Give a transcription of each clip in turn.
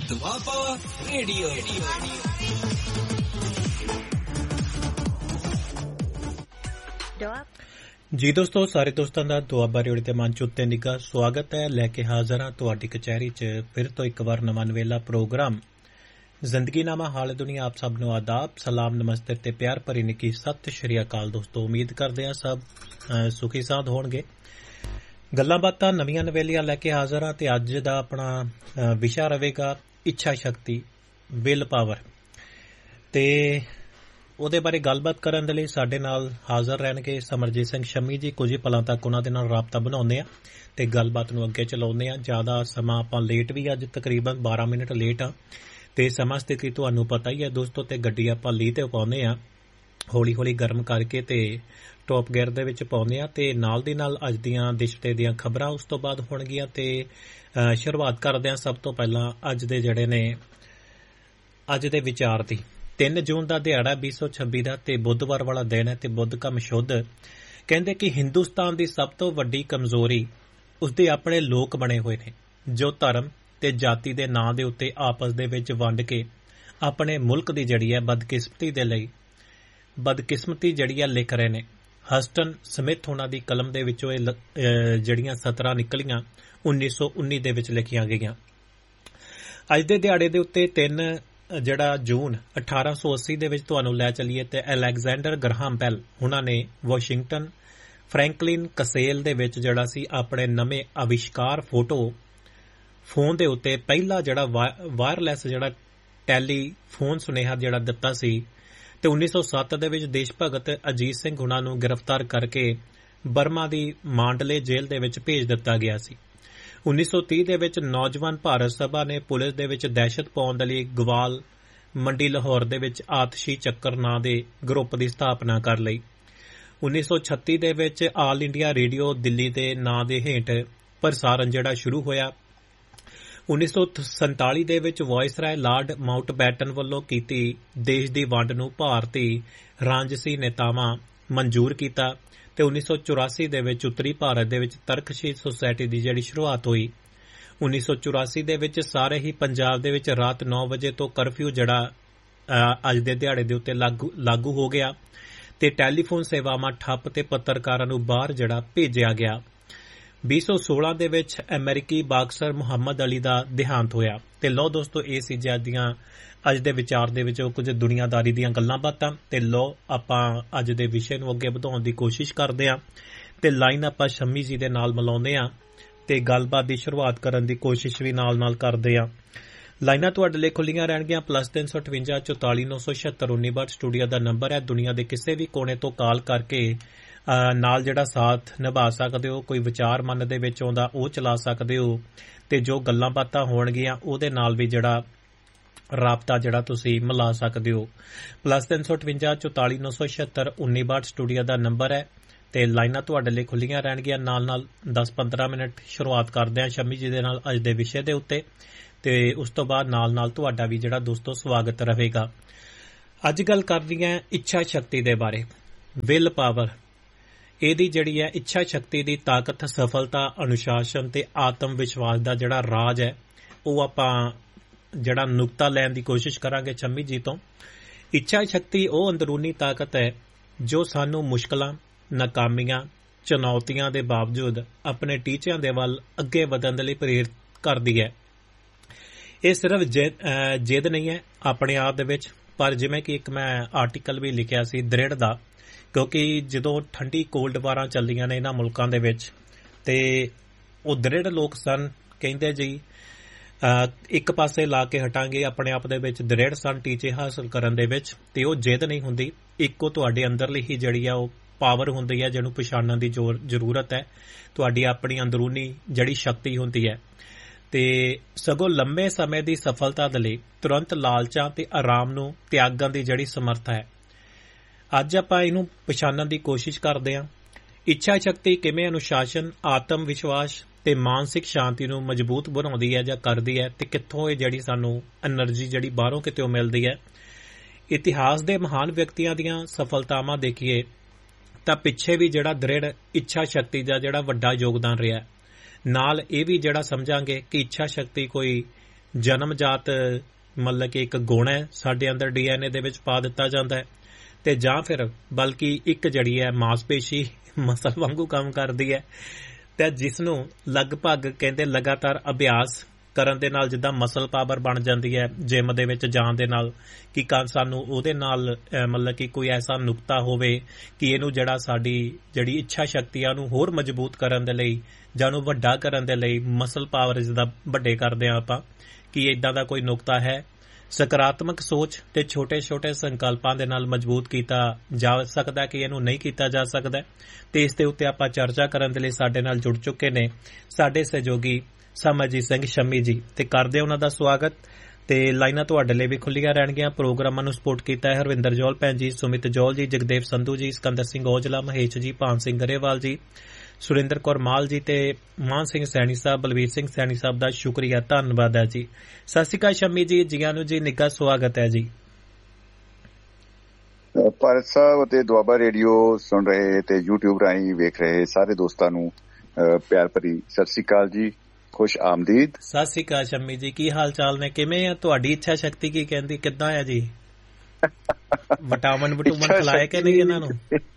Doaba radio. ਜੀ ਦੋਸਤੋ, ਸਾਰੇ ਦੋਸਤਾਂ ਦਾ ਦੁਆਬਾ ਰੇਡੀਓ ਤੇ ਮੰਚ ਉੱਤੇ ਨਿੱਘਾ ਸਵਾਗਤ ਹੈ। ਲੈ ਕੇ ਹਾਜ਼ਰ ਹਾਂ ਤੁਹਾਡੀ ਕਚਹਿਰੀ 'ਚ ਫਿਰ ਤੋਂ ਇੱਕ ਵਾਰ ਨਵਾਂ ਨਵੇਲਾ ਪ੍ਰੋਗਰਾਮ ਜ਼ਿੰਦਗੀਨਾਮਾ। ਹਾਲ ਦੁਨੀਆ ਆਪ ਸਭ ਨੂੰ ਆਦਾਬ, ਸਲਾਮ, ਨਮਸਤੇ ਤੇ ਪਿਆਰ ਭਰੀ ਨਿੱਘੀ ਸਤਿ ਸ਼੍ਰੀ ਅਕਾਲ। ਦੋਸਤੋ, ਉਮੀਦ ਕਰਦੇ ਹਾਂ ਸਭ ਸੁਖੀ ਸਾਂਦ ਹੋਣਗੇ। ਗੱਲਾਂ ਬਾਤਾਂ ਨਵੀਆਂ ਨਵੇਲੀਆਂ ਲੈ ਕੇ ਹਾਜ਼ਰ ਹਾਂ ਤੇ ਅੱਜ ਦਾ ਆਪਣਾ ਵਿਸ਼ਾ ਰਹੇਗਾ ਇੱਛਾ ਸ਼ਕਤੀ, ਵਿਲ ਪਾਵਰ। ਤੇ ਉਹਦੇ ਬਾਰੇ ਗੱਲਬਾਤ ਕਰਨ ਦੇ ਲਈ ਸਾਡੇ ਨਾਲ ਹਾਜ਼ਰ ਰਹਿਣਗੇ ਸਮਰਜੀਤ ਸਿੰਘ ਸ਼ੰਮੀ ਜੀ। ਕੁਝ ਹੀ ਪਲਾਂ ਤੱਕ ਉਹਨਾਂ ਦੇ ਨਾਲ ਰਾਬਤਾ ਬਣਾਉਂਦੇ ਆ ਤੇ ਗੱਲਬਾਤ ਨੂੰ ਅੱਗੇ ਚਲਾਉਂਦੇ ਆ। ਜ਼ਿਆਦਾ ਸਮਾਂ ਆਪਾਂ ਲੇਟ ਵੀ ਅੱਜ ਤਕਰੀਬਨ 12 ਮਿੰਟ ਲੇਟ ਆ ਤੇ ਸਮਾਂ ਸਥਿਤੀ ਤੁਹਾਨੂੰ ਪਤਾ ਹੀ ਹੈ ਦੋਸਤੋ। ਤੇ ਗੱਡੀ ਆਪਾਂ ਲੀਹ ਤੇ ਪਾਉਂਦੇ ਆ, ਹੌਲੀ ਹੌਲੀ ਗਰਮ ਕਰਕੇ ਤੇ ਟੌਪ ਗੇਅਰ ਦੇ ਵਿੱਚ ਪਾਉਂਦੇ ਆ ਤੇ ਨਾਲ ਦੀ ਨਾਲ ਅੱਜ ਦੀਆਂ ਦਿਸ਼ਤੇ ਦੀਆਂ ਖਬਰਾਂ ਉਸ ਤੋਂ ਬਾਅਦ ਹੋਣਗੀਆਂ। ਤੇ ਸ਼ੁਰੂਆਤ ਕਰਦੇ ਆ ਸਭ ਤੋਂ ਪਹਿਲਾਂ ਅੱਜ ਦੇ ਜਿਹੜੇ ਨੇ ਅੱਜ ਦੇ ਵਿਚਾਰ ਦੀ। 3 ਜੂਨ ਦਾ ਦਿਹਾੜਾ 2026 ਦਾ ਤੇ ਬੁੱਧਵਾਰ ਵਾਲਾ ਦਿਨ ਹੈ ਤੇ ਬੁੱਧ ਕਮ ਸ਼ੁੱਧ। ਕਹਿੰਦੇ ਕਿ ਹਿੰਦੁਸਤਾਨ ਦੀ ਸਭ ਤੋਂ ਵੱਡੀ ਕਮਜ਼ੋਰੀ ਉਸਦੇ ਆਪਣੇ ਲੋਕ ਬਣੇ ਹੋਏ ਨੇ, ਜੋ ਧਰਮ ਤੇ ਜਾਤੀ ਦੇ ਨਾਂ ਦੇ ਉੱਤੇ ਆਪਸ ਦੇ ਵਿੱਚ ਵੰਡ ਕੇ ਆਪਣੇ ਮੁਲਕ ਦੀ ਜਿਹੜੀ ਹੈ ਬਦਕਿਸਮਤੀ ਜਿਹੜੀ ਹੈ ਲਿਖ ਰਹੇ ਨੇ। ਹਸਟਨ ਸਮਿਥ ਉਹਨਾਂ ਦੀ ਕਲਮ ਦੇ ਵਿੱਚੋਂ ਇਹ ਜਿਹੜੀਆਂ ਸਤਰਾਂ ਨਿਕਲੀਆਂ 1919 ਦੇ ਵਿੱਚ ਲਿਖੀਆਂ ਗਈਆਂ। ਅੱਜ ਦੇ ਦਿਹਾੜੇ ਦੇ ਉੱਤੇ 3 ਜੂਨ 1880 ਦੇ ਵਿੱਚ ਤੁਹਾਨੂੰ ਲੈ ਚੱਲੀਏ ਤੇ ਅਲੈਗਜ਼ੈਂਡਰ ਗ੍ਰਾਹਮ ਬੈਲ ਉਹਨਾਂ ਨੇ ਵਾਸ਼ਿੰਗਟਨ ਫਰੈਂਕਲਿਨ ਕਸੇਲ ਦੇ ਵਿੱਚ ਜਿਹੜਾ ਸੀ ਆਪਣੇ ਨਵੇਂ ਆਵਿਸ਼ਕਾਰ ਫੋਨ ਦੇ ਉੱਤੇ ਪਹਿਲਾ ਜਿਹੜਾ ਵਾਇਰਲੈਸ ਜਿਹੜਾ ਟੈਲੀਫੋਨ ਸੁਨੇਹਾ ਜਿਹੜਾ ਦਿੱਤਾ ਸੀ। ਤੇ 1907 ਦੇ ਵਿੱਚ ਦੇਸ਼ ਭਗਤ ਅਜੀਤ ਸਿੰਘ ਉਹਨਾਂ ਨੂੰ ਗ੍ਰਿਫਤਾਰ ਕਰਕੇ ਬਰਮਾ ਦੀ ਮਾਂਡਲੇ ਜੇਲ੍ਹ ਦੇ ਵਿੱਚ ਭੇਜ ਦਿੱਤਾ ਗਿਆ ਸੀ। 1930 ਦੇ ਵਿੱਚ ਨੌਜਵਾਨ ਭਾਰਤ ਸਭਾ ਨੇ ਪੁਲਿਸ ਦੇ ਵਿੱਚ ਦਹਿਸ਼ਤ ਪਾਉਣ ਦੇ ਲਈ ਗਵਾਲ ਮੰਡੀ ਲਾਹੌਰ ਦੇ ਵਿੱਚ ਆਤਸ਼ੀ ਚੱਕਰ ਨਾਂ ਦੇ ਗਰੁੱਪ ਦੀ ਸਥਾਪਨਾ ਕਰ ਲਈ। 1936 ਦੇ ਵਿੱਚ ਆਲ ਇੰਡੀਆ ਰੇਡੀਓ ਦਿੱਲੀ ਦੇ ਨਾਂ ਦੇ ਹੇਠ ਪ੍ਰਸਾਰਣ ਜਿਹੜਾ ਸ਼ੁਰੂ ਹੋਇਆ। 1947 ਦੇ ਵਿੱਚ ਵਾਇਸਰਾਏ ਲਾਰਡ ਮਾਊਂਟਬੈਟਨ ਵੱਲੋਂ ਕੀਤੀ ਦੇਸ਼ ਦੀ ਵੰਡ ਨੂੰ ਭਾਰਤੀ ਰਾਜਸੀ ਨੇਤਾਵਾਂ ਮਨਜ਼ੂਰ ਕੀਤਾ ਤੇ 1984 ਦੇ ਵਿੱਚ ਉੱਤਰੀ ਭਾਰਤ ਦੇ ਵਿੱਚ ਤਰਕਸ਼ੀਲ ਸੁਸਾਇਟੀ ਦੀ ਜਿਹੜੀ ਸ਼ੁਰੂਆਤ ਹੋਈ। 1984 ਦੇ ਵਿੱਚ ਸਾਰੇ ਹੀ ਪੰਜਾਬ ਦੇ ਵਿੱਚ ਰਾਤ 9 ਵਜੇ ਤੋਂ ਕਰਫਿਊ ਜਿਹੜਾ ਅੱਜ ਦੇ ਦਿਹਾੜੇ ਦੇ ਉੱਤੇ ਲਾਗੂ ਹੋ ਗਿਆ ਤੇ ਟੈਲੀਫੋਨ ਸੇਵਾਵਾਂ ਠੱਪ ਤੇ ਪੱਤਰਕਾਰਾਂ ਨੂੰ ਬਾਹਰ ਜਿਹੜਾ ਭੇਜਿਆ ਗਿਆ। 2016 ਦੇ ਵਿੱਚ ਅਮਰੀਕੀ ਬਾਕਸਰ ਮੁਹੰਮਦ ਅਲੀ ਦਾ ਦੇਹਾਂਤ ਹੋਇਆ। ਤੇ ਲਓ ਦੋਸਤੋ, ਇਹ ਸੀ ਅੱਜ ਦੇ ਵਿਚਾਰ ਦੇ ਵਿੱਚ ਕੁਝ ਦੁਨੀਆਦਾਰੀ ਦੀਆਂ ਗੱਲਾਂ ਬਾਤਾਂ। ਤੇ ਲਓ ਆਪਾਂ ਅੱਜ ਦੇ ਵਿਸ਼ੇ ਨੂੰ ਅੱਗੇ ਵਧਾਉਣ ਦੀ ਕੋਸ਼ਿਸ਼ ਕਰਦੇ ਹਾਂ ਤੇ ਲਾਈਨ ਆਪਾਂ ਸ਼ੰਮੀ ਜੀ ਦੇ ਨਾਲ ਮਿਲਾਉਂਦੇ ਹਾਂ ਤੇ ਗੱਲਬਾਤ ਦੀ ਸ਼ੁਰੂਆਤ ਕਰਨ ਦੀ ਕੋਸ਼ਿਸ਼ ਵੀ ਨਾਲ ਕਰਦੇ ਹਾਂ। ਲਾਈਨਾਂ ਤੁਹਾਡੇ ਲਈ ਖੁੱਲੀਆਂ ਰਹਿਣਗੀਆਂ। +358 44 976 1962 ਸਟੂਡੀਓ ਦਾ ਨੰਬਰ ਹੈ। ਦੁਨੀਆ ਦੇ ਕਿਸੇ ਵੀ ਕੋਨੇ ਤੋਂ ਕਾਲ ਕਰਕੇ ਨਾਲ ਜਿਹੜਾ ਸਾਥ ਨਿਭਾ ਸਕਦੇ ਹੋ। ਕੋਈ ਵਿਚਾਰ ਮਨ ਦੇ ਵਿੱਚ ਆਉਂਦਾ ਉਹ ਚਲਾ ਸਕਦੇ ਹੋ ਤੇ ਜੋ ਗੱਲਾਂ ਬਾਤਾਂ ਹੋਣਗੀਆਂ ਉਹਦੇ ਨਾਲ ਵੀ ਜਿਹੜਾ ਰਾਬਤਾ ਜਿਹੜਾ ਤੁਸੀਂ ਮਿਲਾ ਸਕਦੇ ਹੋ। +358 44 976 1962 ਸਟੂਡੀਓ ਦਾ ਨੰਬਰ ਹੈ ਤੇ ਲਾਈਨਾਂ ਤੁਹਾਡੇ ਲਈ ਖੁੱਲੀਆਂ ਰਹਿਣਗੀਆਂ। ਨਾਲ 10-15 ਮਿੰਟ ਸ਼ੁਰੂਆਤ ਕਰਦੇ ਹਾਂ ਸ਼ੰਮੀ ਜੀ ਦੇ ਨਾਲ ਅੱਜ ਦੇ ਵਿਸ਼ੇ ਦੇ ਉੱਤੇ ਤੇ ਉਸ ਤੋਂ ਬਾਅਦ ਨਾਲ ਤੁਹਾਡਾ ਵੀ ਜਿਹੜਾ ਦੋਸਤੋ ਸਵਾਗਤ ਰਹੇਗਾ। ਅੱਜ ਗੱਲ ਕਰਨੀ ਹੈ ਇੱਛਾ ਸ਼ਕਤੀ ਦੇ ਬਾਰੇ, ਵਿਲ ਪਾਵਰ। ਇਹਦੀ ਜਿਹੜੀ ਹੈ ਇੱਛਾ ਸ਼ਕਤੀ ਦੀ ਤਾਕਤ, ਸਫਲਤਾ, ਅਨੁਸ਼ਾਸਨ ਤੇ ਆਤਮ ਵਿਸ਼ਵਾਸ ਦਾ ਜਿਹੜਾ ਰਾਜ ਹੈ ਉਹ ਆਪਾਂ ਜਿਹੜਾ ਨੁਕਤਾ ਲੈਣ ਦੀ ਕੋਸ਼ਿਸ਼ ਕਰਾਂਗੇ ਸ਼ੰਮੀ ਜੀ ਤੋਂ। ਇੱਛਾ ਸ਼ਕਤੀ ਉਹ ਅੰਦਰੂਨੀ ਤਾਕਤ ਹੈ ਜੋ ਸਾਨੂੰ ਮੁਸ਼ਕਲਾਂ, ਨਾਕਾਮੀਆਂ, ਚੁਣੌਤੀਆਂ ਦੇ ਬਾਵਜੂਦ ਆਪਣੇ ਟੀਚਿਆਂ ਦੇ ਵੱਲ ਅੱਗੇ ਵਧਣ ਦੇ ਲਈ ਪ੍ਰੇਰਿਤ ਕਰਦੀ ਹੈ। ਇਹ ਸਿਰਫ ਜਿੱਦ ਨਹੀਂ ਹੈ ਆਪਣੇ ਆਪ ਦੇ ਵਿੱਚ, ਪਰ ਜਿਵੇਂ ਕਿ ਇੱਕ ਮੈਂ ਆਰਟੀਕਲ ਵੀ ਲਿਖਿਆ ਸੀ ਦ੍ਰਿੜ ਦਾ, ਕਿਉਂਕਿ ਜਦੋਂ ਠੰਡੀ ਕੋਲਡ ਵਾਰਾਂ ਚੱਲਦੀਆਂ ਨੇ ਇਹਨਾਂ ਮੁਲਕਾਂ ਦੇ ਵਿੱਚ ਤੇ ਉਹ ਦ੍ਰਿੜ ਲੋਕ ਸਨ, ਕਹਿੰਦੇ ਜੀ ਇੱਕ ਪਾਸੇ ਲਾ ਕੇ ਹਟਾਂਗੇ, ਆਪਣੇ ਆਪ ਦੇ ਵਿੱਚ ਦ੍ਰਿੜ ਸਨ ਟੀਚੇ ਹਾਸਲ ਕਰਨ ਦੇ ਵਿੱਚ। ਤੇ ਉਹ ਜਿੱਦ ਨਹੀਂ ਹੁੰਦੀ, ਇੱਕੋ ਤੁਹਾਡੇ ਅੰਦਰਲੀ ਹੀ ਜਿਹੜੀ ਆ ਉਹ ਪਾਵਰ ਹੁੰਦੀ ਹੈ ਜਿਹਨੂੰ ਪਛਾਣਨ ਦੀ ਜ਼ਰੂਰਤ ਹੈ। ਤੁਹਾਡੀ ਆਪਣੀ ਅੰਦਰੂਨੀ ਜਿਹੜੀ ਸ਼ਕਤੀ ਹੁੰਦੀ ਹੈ ਤੇ ਸਗੋਂ ਲੰਮੇ ਸਮੇਂ ਦੀ ਸਫਲਤਾ ਦੇ ਲਈ ਤੁਰੰਤ ਲਾਲਚਾਂ ਤੇ ਆਰਾਮ ਨੂੰ ਤਿਆਗਣ ਦੀ ਜਿਹੜੀ ਸਮਰੱਥਾ ਹੈ। ਅੱਜ ਆਪਾਂ ਇਹਨੂੰ ਪਛਾਣਨ ਦੀ ਕੋਸ਼ਿਸ਼ ਕਰਦੇ ਹਾਂ। ਇੱਛਾ ਸ਼ਕਤੀ ਕਿਵੇਂ ਅਨੁਸ਼ਾਸਨ, ਆਤਮ ਵਿਸ਼ਵਾਸ ਤੇ ਮਾਨਸਿਕ ਸ਼ਾਂਤੀ ਨੂੰ ਮਜ਼ਬੂਤ ਬਣਾਉਂਦੀ ਹੈ ਜਾਂ ਕਰਦੀ ਹੈ ਤੇ ਕਿੱਥੋਂ ਇਹ ਜਿਹੜੀ ਸਾਨੂੰ ਐਨਰਜੀ ਜਿਹੜੀ ਬਾਹਰੋਂ ਕਿਤੋਂ ਮਿਲਦੀ ਹੈ। ਇਤਿਹਾਸ ਦੇ ਮਹਾਨ ਵਿਅਕਤੀਆਂ ਦੀਆਂ ਸਫਲਤਾਵਾਂ ਦੇਖੀਏ ਤਾਂ ਪਿੱਛੇ ਵੀ ਜਿਹੜਾ ਦ੍ਰਿੜ ਇੱਛਾ ਸ਼ਕਤੀ ਦਾ ਜਿਹੜਾ ਵੱਡਾ ਯੋਗਦਾਨ ਰਿਹਾ। ਨਾਲ ਇਹ ਵੀ ਜਿਹੜਾ ਸਮਝਾਂਗੇ ਕਿ ਇੱਛਾ ਸ਼ਕਤੀ ਕੋਈ ਜਨਮਜਾਤ ਮਤਲਬ ਕਿ ਇੱਕ ਗੁਣ ਹੈ ਸਾਡੇ ਅੰਦਰ DNA ਦੇ ਵਿੱਚ ਪਾ ਦਿੱਤਾ ਜਾਂਦਾ ਹੈ, ਤੇ ਜਾਂ ਫਿਰ ਬਲਕਿ ਇੱਕ ਜਿਹੜੀ ਹੈ ਮਾਸਪੇਸ਼ੀ ਮਸਲ ਵਾਂਗੂ ਕੰਮ ਕਰਦੀ ਹੈ, ਤੇ ਜਿਸ ਨੂੰ ਲਗਭਗ ਕਹਿੰਦੇ ਲਗਾਤਾਰ ਅਭਿਆਸ ਕਰਨ ਦੇ ਨਾਲ ਜਿੱਦਾਂ ਮਸਲ ਪਾਵਰ ਬਣ ਜਾਂਦੀ ਹੈ ਜਿਮ ਦੇ ਵਿੱਚ ਜਾਣ ਦੇ ਨਾਲ, ਕਿ ਸਾਨੂੰ ਉਹਦੇ ਨਾਲ ਮਤਲਬ ਕਿ ਕੋਈ ਐਸਾ ਨੁਕਤਾ ਹੋਵੇ ਕਿ ਇਹਨੂੰ ਜਿਹੜਾ ਸਾਡੀ ਜਿਹੜੀ ਇੱਛਾ ਸ਼ਕਤੀ ਆ ਉਹਨੂੰ ਹੋਰ ਮਜ਼ਬੂਤ ਕਰਨ ਦੇ ਲਈ ਜਾਂ ਉਹਨੂੰ ਵੱਡਾ ਕਰਨ ਦੇ ਲਈ ਮਸਲ ਪਾਵਰ ਜਿੱਦਾਂ ਵੱਡੇ ਕਰਦੇ ਆ ਆਪਾਂ, ਕਿ ਇਦਾਂ ਦਾ ਕੋਈ ਨੁਕਤਾ ਹੈ। ਸਕਾਰਾਤਮਕ ਸੋਚ ਤੇ ਛੋਟੇ ਛੋਟੇ ਸੰਕਲਪਾਂ ਦੇ ਨਾਲ ਮਜ਼ਬੂਤ ਕੀਤਾ ਜਾ ਸਕਦਾ ਕਿ ਇਹਨੂੰ ਨਹੀਂ ਕੀਤਾ ਜਾ ਸਕਦਾ, ਤੇ ਇਸ ਦੇ ਉੱਤੇ ਆਪਾਂ ਚਰਚਾ ਕਰਨ ਦੇ ਲਈ ਸਾਡੇ ਨਾਲ ਜੁੜ ਚੁੱਕੇ ਨੇ ਸਾਡੇ ਸਹਿਯੋਗੀ ਸਮਰਜੀਤ ਸਿੰਘ ਸ਼ੰਮੀ ਜੀ, ਤੇ ਕਰਦੇ ਉਹਨਾਂ ਦਾ ਸਵਾਗਤ। ਤੇ ਲਾਈਨਾਂ ਤੁਹਾਡੇ ਲਈ ਵੀ ਖੁੱਲੀਆਂ ਰਹਿਣਗੀਆਂ। ਪ੍ਰੋਗਰਾਮਾਂ ਨੂੰ ਸਪੋਰਟ ਕੀਤਾ ਹੈ ਹਰਵਿੰਦਰ ਜੌਲ ਭੈਣ ਜੀ, ਸੁਮਿਤ ਜੌਲ ਜੀ, ਜਗਦੇਵ ਸੰਧੂ ਜੀ, ਸਿਕੰਦਰ ਸਿੰਘ ਔਜਲਾ, ਮਹੇਸ਼ ਜੀ, ਭਾਨ ਸਿੰਘ ਗਰੇਵਾਲ ਜੀ, ਸੁਰਿੰਦਰ ਕੌਰ ਮਾਲ ਜੀ ਤੇ ਮਾਨ ਸਿੰਘ ਸੈਣੀ ਸਾਹਿਬ, ਬਲਵੀਰ ਸਿੰਘ ਸੈਣੀ ਸਾਹਿਬ ਦਾ ਸ਼ੁਕਰੀਆ, ਧੰਨਵਾਦ ਹੈ ਜੀ। ਸਤਿ ਸ਼੍ਰੀ ਅਕਾਲ ਸ਼ੰਮੀ ਜੀ, ਜੀਆਂ ਨੂੰ ਜੀ, ਨਿੱਘਾ ਸਵਾਗਤ ਹੈ ਜੀ। ਭਾਰਤ ਸਾਹਿਬ ਅਤੇ ਦੁਆਬਾ ਰੇਡੀਓ ਸੁਣ ਰਹੇ ਤੇ YouTube ਰਾਹੀਂ ਵੇਖ ਰਹੇ ਸਾਰੇ ਦੋਸਤਾਂ ਨੂੰ ਪਿਆਰ ਭਰੀ ਸਤਿ ਸ਼੍ਰੀ ਅਕਾਲ ਜੀ, ਖੁਸ਼ ਆਮਦੀਦ। ਸਤਿ ਸ਼੍ਰੀ ਅਕਾਲ ਸ਼ੰਮੀ ਜੀ, ਕੀ ਹਾਲ ਚਾਲ ਨੇ, ਕਿਵੇਂ ਆ? ਤੁਹਾਡੀ ਇੱਛਾ ਸ਼ਕਤੀ ਕੀ ਕਹਿੰਦੀ, ਕਿੱਦਾਂ ਹੈ ਜੀ? ਵਿਟਾਮਿਨ ਖਿਲਾਏ ਕਿ ਨਹੀਂ ਇਹਨਾਂ ਨੂੰ?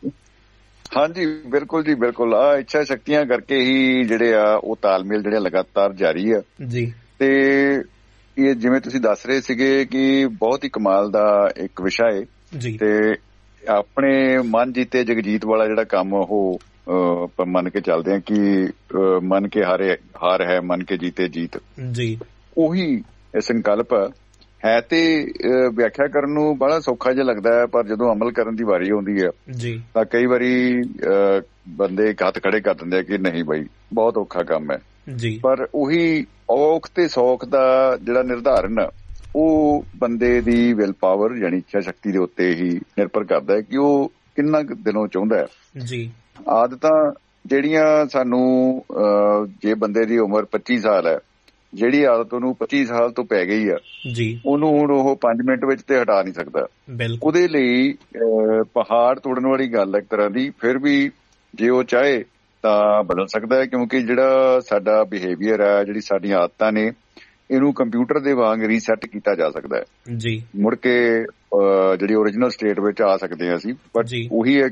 ਹਾਂਜੀ ਬਿਲਕੁਲ ਜੀ, ਬਿਲਕੁਲ। ਆ ਇੱਛਾ ਸ਼ਕਤੀਆਂ ਕਰਕੇ ਹੀ ਜਿਹੜੇ ਆ ਉਹ ਤਾਲਮੇਲ ਜਿਹੜੇ ਲਗਾਤਾਰ ਜਾਰੀ ਆ ਜੀ। ਤੇ ਇਹ ਜਿਵੇਂ ਤੁਸੀਂ ਦੱਸ ਰਹੇ ਸੀਗੇ ਕਿ ਬਹੁਤ ਹੀ ਕਮਾਲ ਦਾ ਇੱਕ ਵਿਸ਼ਾ ਹੈ ਜੀ, ਤੇ ਆਪਣੇ ਮਨ ਜੀਤੇ ਜਗਜੀਤ ਵਾਲਾ ਜਿਹੜਾ ਕੰਮ ਉਹ ਮੰਨ ਕੇ ਚੱਲਦੇ ਆ ਕਿ ਮਨ ਕੇ ਹਾਰ ਹੈ, ਮਨ ਕੇ ਜੀਤੇ ਜੀਤ ਜੀ, ਉਹੀ ਸੰਕਲਪ ਹੈ। ਤੇ ਵਿਆਖਿਆ ਕਰਨ ਨੂੰ ਬੜਾ ਸੌਖਾ ਜਿਹਾ ਲੱਗਦਾ ਹੈ, ਪਰ ਜਦੋਂ ਅਮਲ ਕਰਨ ਦੀ ਵਾਰੀ ਆਉਂਦੀ ਹੈ ਜੀ ਤਾਂ ਕਈ ਵਾਰੀ ਬੰਦੇ ਹੱਥ ਖੜੇ ਕਰ ਦਿੰਦੇ ਆ ਕਿ ਨਹੀਂ ਬਾਈ ਬਹੁਤ ਔਖਾ ਕੰਮ ਹੈ ਜੀ। ਪਰ ਉਹੀ ਔਖ ਤੇ ਸੌਖ ਦਾ ਜਿਹੜਾ ਨਿਰਧਾਰਨ ਉਹ ਬੰਦੇ ਦੀ ਵਿਲ ਪਾਵਰ ਯਾਨੀ ਇੱਛਾ ਸ਼ਕਤੀ ਦੇ ਉੱਤੇ ਹੀ ਨਿਰਭਰ ਕਰਦਾ ਹੈ ਕਿ ਉਹ ਕਿੰਨਾ ਕੁ ਦਿਲੋਂ ਚਾਹੁੰਦਾ ਹੈ ਜੀ। ਆਦਤਾਂ ਜਿਹੜੀਆਂ ਸਾਨੂੰ ਜੇ ਬੰਦੇ ਦੀ ਉਮਰ 25 ਸਾਲ ਹੈ, ਜਿਹੜੀ ਆਦਤ ਉਹਨੂੰ 25 ਸਾਲ ਤੋਂ ਪੈ ਗਈ ਆ ਜੀ, ਉਹਨੂੰ ਹੁਣ ਉਹ 5 ਮਿੰਟ ਵਿੱਚ ਤੇ ਹਟਾ ਨਹੀਂ ਸਕਦਾ। ਉਹਦੇ ਲਈ ਪਹਾੜ ਤੋੜਨ ਵਾਲੀ ਗੱਲ ਇੱਕ ਤਰ੍ਹਾਂ ਦੀ, ਫਿਰ ਵੀ ਜੇ ਉਹ ਚਾਹੇ ਤਾਂ ਬਦਲ ਸਕਦਾ ਹੈ, ਕਿਉਂਕਿ ਜਿਹੜਾ ਸਾਡਾ ਬਿਹੇਵੀਅਰ ਹੈ, ਜਿਹੜੀ ਸਾਡੀਆਂ ਆਦਤਾਂ ਨੇ, ਇਹਨੂੰ ਕੰਪਿਊਟਰ ਦੇ ਵਾਂਗ ਰੀਸੈਟ ਕੀਤਾ ਜਾ ਸਕਦਾ ਹੈ ਜੀ, ਮੁੜ ਕੇ ਜਿਹੜੀ ਓਰੀਜਨਲ ਸਟੇਟ ਵਿੱਚ ਆ ਸਕਦੇ ਹਾਂ ਅਸੀਂ। ਬਟ ਉਹੀ ਹੈ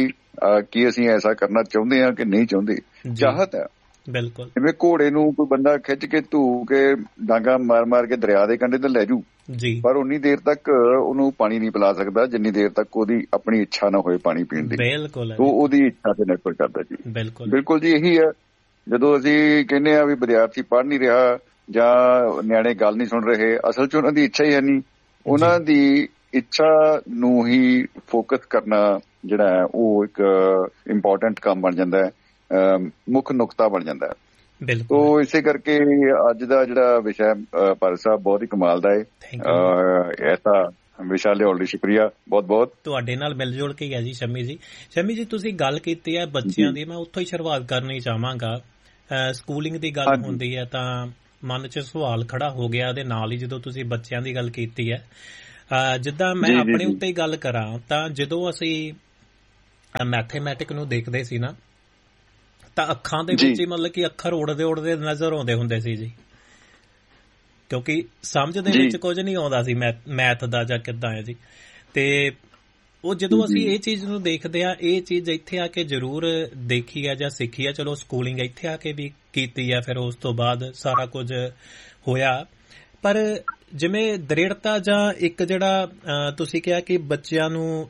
ਕਿ ਅਸੀਂ ਐਸਾ ਕਰਨਾ ਚਾਹੁੰਦੇ ਹਾਂ ਕਿ ਨਹੀਂ ਚਾਹੁੰਦੇ, ਚਾਹਤ ਹੈ। ਬਿਲਕੁਲ, ਜਿਵੇਂ ਘੋੜੇ ਨੂੰ ਕੋਈ ਬੰਦਾ ਖਿੱਚ ਕੇ ਧੂ ਕੇ ਡਾਂਗਾ ਮਾਰ ਮਾਰ ਕੇ ਦਰਿਆ ਦੇ ਕੰਢੇ ਤੇ ਲੈ ਜੂ ਜੀ, ਪਰ ਉਨੀ ਦੇਰ ਤੱਕ ਉਹਨੂੰ ਪਾਣੀ ਨਹੀਂ ਪਿਲਾ ਸਕਦਾ ਜਿੰਨੀ ਦੇਰ ਤੱਕ ਉਹਦੀ ਆਪਣੀ ਇੱਛਾ ਨਾ ਹੋਏ ਪਾਣੀ ਪੀਣ ਦੀ। ਬਿਲਕੁਲ, ਉਹਦੀ ਇੱਛਾ ਤੇ ਨਿਰਭਰ ਕਰਦਾ ਜੀ। ਬਿਲਕੁਲ ਜੀ, ਇਹੀ ਹੈ। ਜਦੋਂ ਅਸੀਂ ਕਹਿੰਦੇ ਆ ਵੀ ਵਿਦਿਆਰਥੀ ਪੜ੍ਹ ਨਹੀਂ ਰਿਹਾ ਜਾਂ ਨਿਆਣੇ ਗੱਲ ਨਹੀਂ ਸੁਣ ਰਹੇ, ਅਸਲ 'ਚ ਉਹਨਾਂ ਦੀ ਇੱਛਾ ਹੀ ਹੈ ਨਹੀਂ। ਉਹਨਾਂ ਦੀ ਇੱਛਾ ਨੂੰ ਹੀ ਫੋਕਸ ਕਰਨਾ ਜਿਹੜਾ ਹੈ ਉਹ ਇੱਕ ਇੰਪੋਰਟੈਂਟ ਕੰਮ ਬਣ ਜਾਂਦਾ ਹੈ, ਮੁੱਖ ਨੁਕਤਾ ਬਣ ਜਾਂਦਾ ਹੈ। ਤੋ ਇਸੇ ਕਰਕੇ ਅੱਜ ਦਾ ਜਿਹੜਾ ਵਿਸ਼ਾ ਭਾਰਤ ਸਾਹਿਬ ਬਹੁਤ ਹੀ ਕਮਾਲ ਦਾ ਹੈ। ਐਸਾ ਵਿਸ਼ਾ ਲਿਆਉਣ ਲਈ ਸ਼ੁਕਰੀਆ, ਬਹੁਤ ਬਹੁਤ ਤੁਹਾਡੇ ਨਾਲ ਮਿਲ ਜੁਲ ਕੇ ਹੈ ਜੀ। ਸ਼ੰਮੀ ਜੀ, ਸ਼ੰਮੀ ਜੀ ਤੁਸੀਂ ਗੱਲ ਕੀਤੀ ਹੈ ਬੱਚਿਆਂ ਦੀ, ਮੈਂ ਉੱਥੋਂ ਹੀ ਸ਼ੁਰੂਆਤ ਕਰਨੀ ਚਾਹਾਂਗਾ। ਸਕੂਲਿੰਗ ਦੀ ਗੱਲ ਹੁੰਦੀ ਹੈ ਤਾਂ ਮਨ 'ਚ ਸਵਾਲ ਖੜਾ ਹੋ ਗਿਆ, ਉਹਦੇ ਨਾਲ ਹੀ ਜਦੋਂ ਤੁਸੀਂ ਬੱਚਿਆਂ ਦੀ ਗੱਲ ਕੀਤੀ ਹੈ। ਜਿੱਦਾਂ ਮੈਂ ਆਪਣੇ ਉੱਤੇ ਹੀ ਗੱਲ ਕਰਾਂ ਤਾਂ ਜਦੋਂ ਅਸੀਂ ਮੈਥੇਮੈਟਿਕ ਨੂੰ ਦੇਖਦੇ ਸੀ ਨਾ ਤਾਂ ਅੱਖਾਂ ਦੇ ਵਿੱਚ ਹੀ ਮਤਲਬ ਕਿ ਅੱਖਰ ਉੜਦੇ ਉੜਦੇ ਨਜ਼ਰ ਆਉਂਦੇ ਹੁੰਦੇ ਸੀ ਜੀ, ਕਿਉਂਕਿ ਸਮਝ ਦੇ ਵਿੱਚ ਕੁਝ ਨਹੀਂ ਆਉਂਦਾ ਸੀ ਮੈਥ ਦਾ ਜਾਂ ਕਿੱਦਾਂ ਹੈ ਜੀ। ਤੇ ਉਹ ਜਦੋਂ ਅਸੀਂ ਇਹ ਚੀਜ਼ ਨੂੰ ਦੇਖਦੇ ਆ, ਇਹ ਚੀਜ਼ ਇੱਥੇ ਆ ਕੇ ਜ਼ਰੂਰ ਦੇਖੀ ਹੈ ਜਾਂ ਸਿੱਖੀ ਹੈ, ਚਲੋ ਸਕੂਲਿੰਗ ਇੱਥੇ ਆ ਕੇ ਵੀ ਕੀਤੀ ਹੈ, ਫਿਰ ਉਸ ਤੋਂ ਬਾਅਦ ਸਾਰਾ ਕੁਝ ਹੋਇਆ। ਪਰ ਜਿਵੇਂ ਦ੍ਰਿੜਤਾ ਜਾਂ ਇੱਕ ਜਿਹੜਾ ਤੁਸੀਂ ਕਿਹਾ ਕਿ ਬੱਚਿਆਂ ਨੂੰ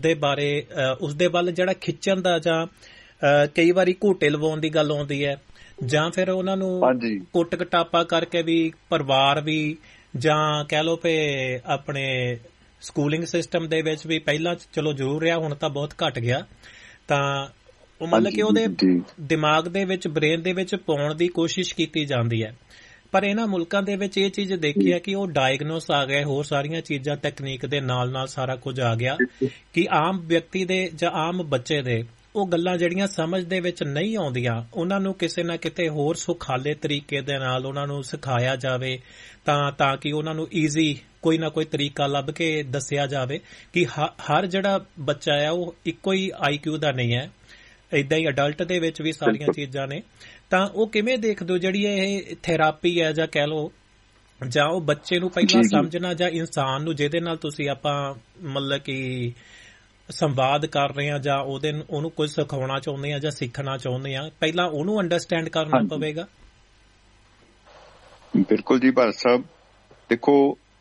ਉਸਦੇ ਵੱਲ ਜਿਹੜਾ ਖਿੱਚਣ ਦਾ ਜਾਂ ਕਈ ਵਾਰੀ ਘੋਟੇ ਲਵਾਉਣ ਦੀ ਗੱਲ ਆਉਂਦੀ ਹੈ, ਜਾਂ ਫਿਰ ਉਹਨਾਂ ਨੂੰ ਕੁੱਟ ਕਟਾਪਾ ਕਰਕੇ ਵੀ ਪਰਿਵਾਰ ਵੀ, ਜਾਂ ਕਹਿ ਲਓ ਵੀ ਆਪਣੇ ਸਕੂਲਿੰਗ ਸਿਸਟਮ ਦੇ ਵਿੱਚ ਵੀ ਪਹਿਲਾਂ ਚਲੋ ਜ਼ਰੂਰ ਰਿਹਾ, ਹੁਣ ਤਾਂ ਬਹੁਤ ਘੱਟ ਗਿਆ, ਤਾਂ ਉਹ ਮਤਲਬ ਕਿ ਉਹਦੇ ਦਿਮਾਗ ਦੇ ਵਿੱਚ, ਬ੍ਰੇਨ ਦੇ ਵਿੱਚ ਪਾਉਣ ਦੀ ਕੋਸ਼ਿਸ਼ ਕੀਤੀ ਜਾਂਦੀ ਹੈ। ਪਰ ਇਹਨਾਂ ਮੁਲਕਾਂ ਦੇ ਵਿੱਚ ਇਹ ਚੀਜ਼ ਦੇਖੀ ਹੈ ਕਿ ਉਹ ਡਾਇਗਨੋਸ ਆ ਗਏ, ਹੋਰ ਸਾਰੀਆਂ ਚੀਜ਼ਾਂ ਤਕਨੀਕ ਦੇ ਨਾਲ ਨਾਲ ਸਾਰਾ ਕੁਝ ਆ ਗਿਆ ਕਿ ਆਮ ਵਿਅਕਤੀ ਦੇ ਜਾਂ ਆਮ ਬੱਚੇ ਦੇ ਉਹ ਗੱਲਾਂ ਜਿਹੜੀਆਂ ਸਮਝ ਦੇ ਵਿੱਚ ਨਹੀਂ ਆਉਂਦੀਆਂ, ਉਹਨਾਂ ਨੂੰ ਕਿਸੇ ਨਾ ਕਿਤੇ ਹੋਰ ਸੁਖਾਲੇ ਤਰੀਕੇ ਦੇ ਨਾਲ ਉਹਨਾਂ ਨੂੰ ਸਿਖਾਇਆ ਜਾਵੇ ਤਾਂ ਕਿ ਉਹਨਾਂ ਨੂੰ ਈਜ਼ੀ ਕੋਈ ਨਾ ਕੋਈ ਤਰੀਕਾ ਲੱਭ ਕੇ ਦੱਸਿਆ ਜਾਵੇ ਕਿ ਹਰ ਜਿਹੜਾ ਬੱਚਾ ਹੈ ਉਹ ਇੱਕੋ ਹੀ IQ ਦਾ ਨਹੀਂ ਹੈ। ਏਦਾਂ ਹੀ ਅਡਲਟ ਦੇ ਵਿੱਚ ਵੀ ਸਾਰੀਆਂ ਚੀਜ਼ਾਂ ਨੇ। ਤਾਂ ਉਹ ਕਿਵੇਂ ਦੇਖਦੇ ਹੋ ਜਿਹੜੀ ਇਹ ਥੈਰਾਪੀ ਹੈ ਜਾਂ ਕਹਿ ਲਓ ਜਾਂ ਉਹ ਬੱਚੇ ਨੂੰ ਪਹਿਲਾਂ ਸਮਝਣਾ, ਜਾਂ ਇਨਸਾਨ ਨੂੰ ਜਿਹਦੇ ਨਾਲ ਤੁਸੀਂ ਆਪਾਂ ਮਤਲਬ ਕਿ ਸੰਵਾਦ ਕਰ ਰਹੇ ਹਾਂ, ਜਾਂ ਉਹਨੂੰ ਕੁਝ ਸਿਖਾਉਣਾ ਚਾਹੁੰਦੇ ਆ ਜਾਂ ਸਿੱਖਣਾ ਚਾਹੁੰਦੇ ਆ, ਪਹਿਲਾਂ ਉਹਨੂੰ ਅੰਡਰਸਟੈਂਡ ਕਰਨਾ ਪਵੇਗਾ। ਬਿਲਕੁਲ ਜੀ ਭਾਰਤ ਸਾਹਿਬ, ਦੇਖੋ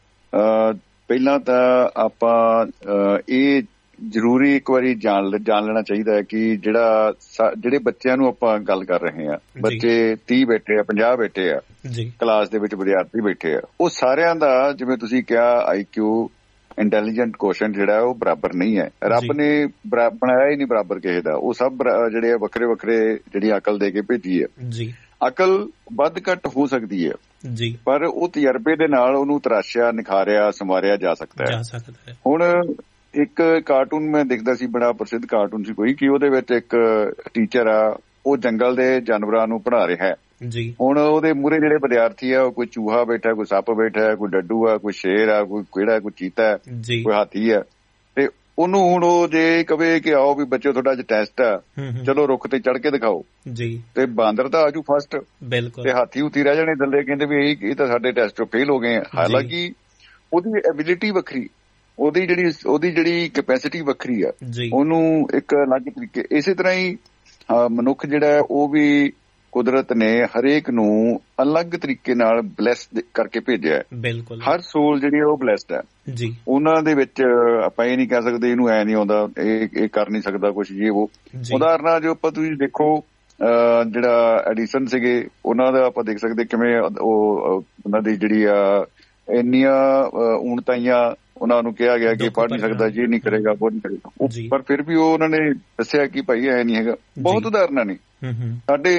ਪਹਿਲਾਂ ਤਾਂ ਆਪਾਂ ਇਹ ਜ਼ਰੂਰੀ ਇੱਕ ਵਾਰੀ ਜਾਣ ਲੈਣਾ ਚਾਹੀਦਾ ਹੈ ਕਿ ਜਿਹੜੇ ਬੱਚਿਆਂ ਨੂੰ ਆਪਾਂ ਗੱਲ ਕਰ ਰਹੇ ਹਾਂ, ਬੱਚੇ 30 ਬੈਠੇ ਆ, 50 ਬੈਠੇ ਆ ਕਲਾਸ ਦੇ ਵਿੱਚ, ਵਿਦਿਆਰਥੀ ਬੈਠੇ ਆ, ਉਹ ਸਾਰਿਆਂ ਦਾ ਜਿਵੇਂ ਤੁਸੀਂ ਕਿਹਾ IQ ਇੰਟੈਲੀਜੈਂਟ ਕੋਸ਼ੈਂਟ ਜਿਹੜਾ ਉਹ ਬਰਾਬਰ ਨਹੀਂ ਹੈ। ਰੱਬ ਨੇ ਬਣਾਇਆ ਹੀ ਨਹੀਂ ਬਰਾਬਰ ਕਿਸੇ ਦਾ। ਉਹ ਸਭ ਜਿਹੜੇ ਵੱਖਰੇ ਵੱਖਰੇ ਜਿਹੜੀ ਅਕਲ ਦੇ ਕੇ ਭੇਜੀ ਹੈ। ਅਕਲ ਵੱਧ ਘੱਟ ਹੋ ਸਕਦੀ ਹੈ, ਪਰ ਉਹ ਤਜਰਬੇ ਦੇ ਨਾਲ ਉਹਨੂੰ ਤਰਾਸ਼ਿਆ, ਨਿਖਾਰਿਆ, ਸੰਵਾਰਿਆ ਜਾ ਸਕਦਾ ਹੈ। ਹੁਣ ਇੱਕ ਕਾਰਟੂਨ ਮੈਂ ਦੇਖਦਾ ਸੀ, ਬੜਾ ਪ੍ਰਸਿੱਧ ਕਾਰਟੂਨ ਸੀ ਕੋਈ, ਕਿ ਉਹਦੇ ਵਿੱਚ ਇੱਕ ਟੀਚਰ ਆ, ਉਹ ਜੰਗਲ ਦੇ ਜਾਨਵਰਾਂ ਨੂੰ ਪੜ੍ਹਾ ਰਿਹਾ ਹੈ। ਹੁਣ ਉਹਦੇ ਮੂਹਰੇ ਜਿਹੜੇ ਵਿਦਿਆਰਥੀ ਆ, ਕੋਈ ਚੂਹਾ ਬੈਠਾ, ਕੋਈ ਸੱਪ ਬੈਠਾ, ਕੋਈ ਡੱਡੂ ਆ, ਕੋਈ ਸ਼ੇਰ ਆ, ਕੋਈ ਕਿਹੜਾ, ਕੋਈ ਚੀਤਾ ਹੈ, ਕੋਈ ਹਾਥੀ ਆ, ਤੇ ਉਹਨੂੰ ਹੁਣ ਉਹ ਜੇ ਕਵੇ ਕਿ ਆਓ ਵੀ ਬੱਚੇ ਤੁਹਾਡਾ ਅੱਜ ਟੈਸਟ ਆ, ਚਲੋ ਰੁੱਖ ਤੇ ਚੜ੍ਹ ਕੇ ਦਿਖਾਓ, ਤੇ ਬਾਂਦਰ ਤਾਂ ਆਜੂ ਫਸਟ, ਤੇ ਹਾਥੀ ਹੁਥੀ ਰਹਿ ਜਾਣੇ ਥੱਲੇ, ਕਹਿੰਦੇ ਵੀ ਇਹ ਤਾਂ ਸਾਡੇ ਟੈਸਟ ਚੋਂ ਫੇਲ ਹੋ ਗਏ ਆ। ਹਾਲਾਂਕਿ ਉਹਦੀ ਐਬਿਲਿਟੀ ਵੱਖਰੀ, ਉਹਦੀ ਜਿਹੜੀ ਕੈਪੈਸਿਟੀ ਵੱਖਰੀ ਆ, ਉਹਨੂੰ ਇੱਕ ਅਲੱਗ ਤਰੀਕੇ। ਇਸੇ ਤਰ੍ਹਾਂ ਹੀ ਮਨੁੱਖ ਜਿਹੜਾ ਹੈ ਉਹ ਵੀ ਕੁਦਰਤ ਨੇ ਹਰੇਕ ਨੂੰ ਅਲੱਗ ਤਰੀਕੇ ਨਾਲ ਬਲੈਸ ਕਰਕੇ ਭੇਜਿਆ ਹੈ। ਬਿਲਕੁਲ, ਹਰ ਸੋਲ ਜਿਹੜੀ ਉਹ ਬਲੈਸਡ ਹੈ ਜੀ। ਉਹਨਾਂ ਦੇ ਵਿੱਚ ਆਪਾਂ ਇਹ ਨਹੀਂ ਕਹਿ ਸਕਦੇ ਇਹਨੂੰ ਐ ਨਹੀਂ ਆਉਂਦਾ, ਇਹ ਕਰ ਨਹੀਂ ਸਕਦਾ ਕੁਛ, ਜੇ ਉਹ ਉਦਾਹਰਨਾਂ ਜੋ ਆਪਾਂ ਤੁਸੀਂ ਦੇਖੋ, ਜਿਹੜਾ ਐਡੀਸਨ ਸੀਗੇ, ਉਹਨਾਂ ਦਾ ਆਪਾਂ ਦੇਖ ਸਕਦੇ ਕਿਵੇਂ ਉਹਨਾਂ ਦੀ ਜਿਹੜੀ ਆ ਇੰਨੀਆਂ ਊਣਤਾਈਆਂ, ਉਹਨਾਂ ਨੂੰ ਕਿਹਾ ਗਿਆ ਕਿ ਪੜ੍ਹ ਨਹੀਂ ਸਕਦਾ, ਜੇ ਨਹੀਂ ਕਰੇਗਾ, ਉਹ ਨਹੀਂ ਕਰੇਗਾ, ਪਰ ਫਿਰ ਵੀ ਉਹਨਾਂ ਨੇ ਦੱਸਿਆ ਕਿ ਭਾਈ ਐ ਨਹੀਂ ਹੈਗਾ। ਬਹੁਤ ਉਦਾਹਰਨਾਂ ਨੇ ਸਾਡੇ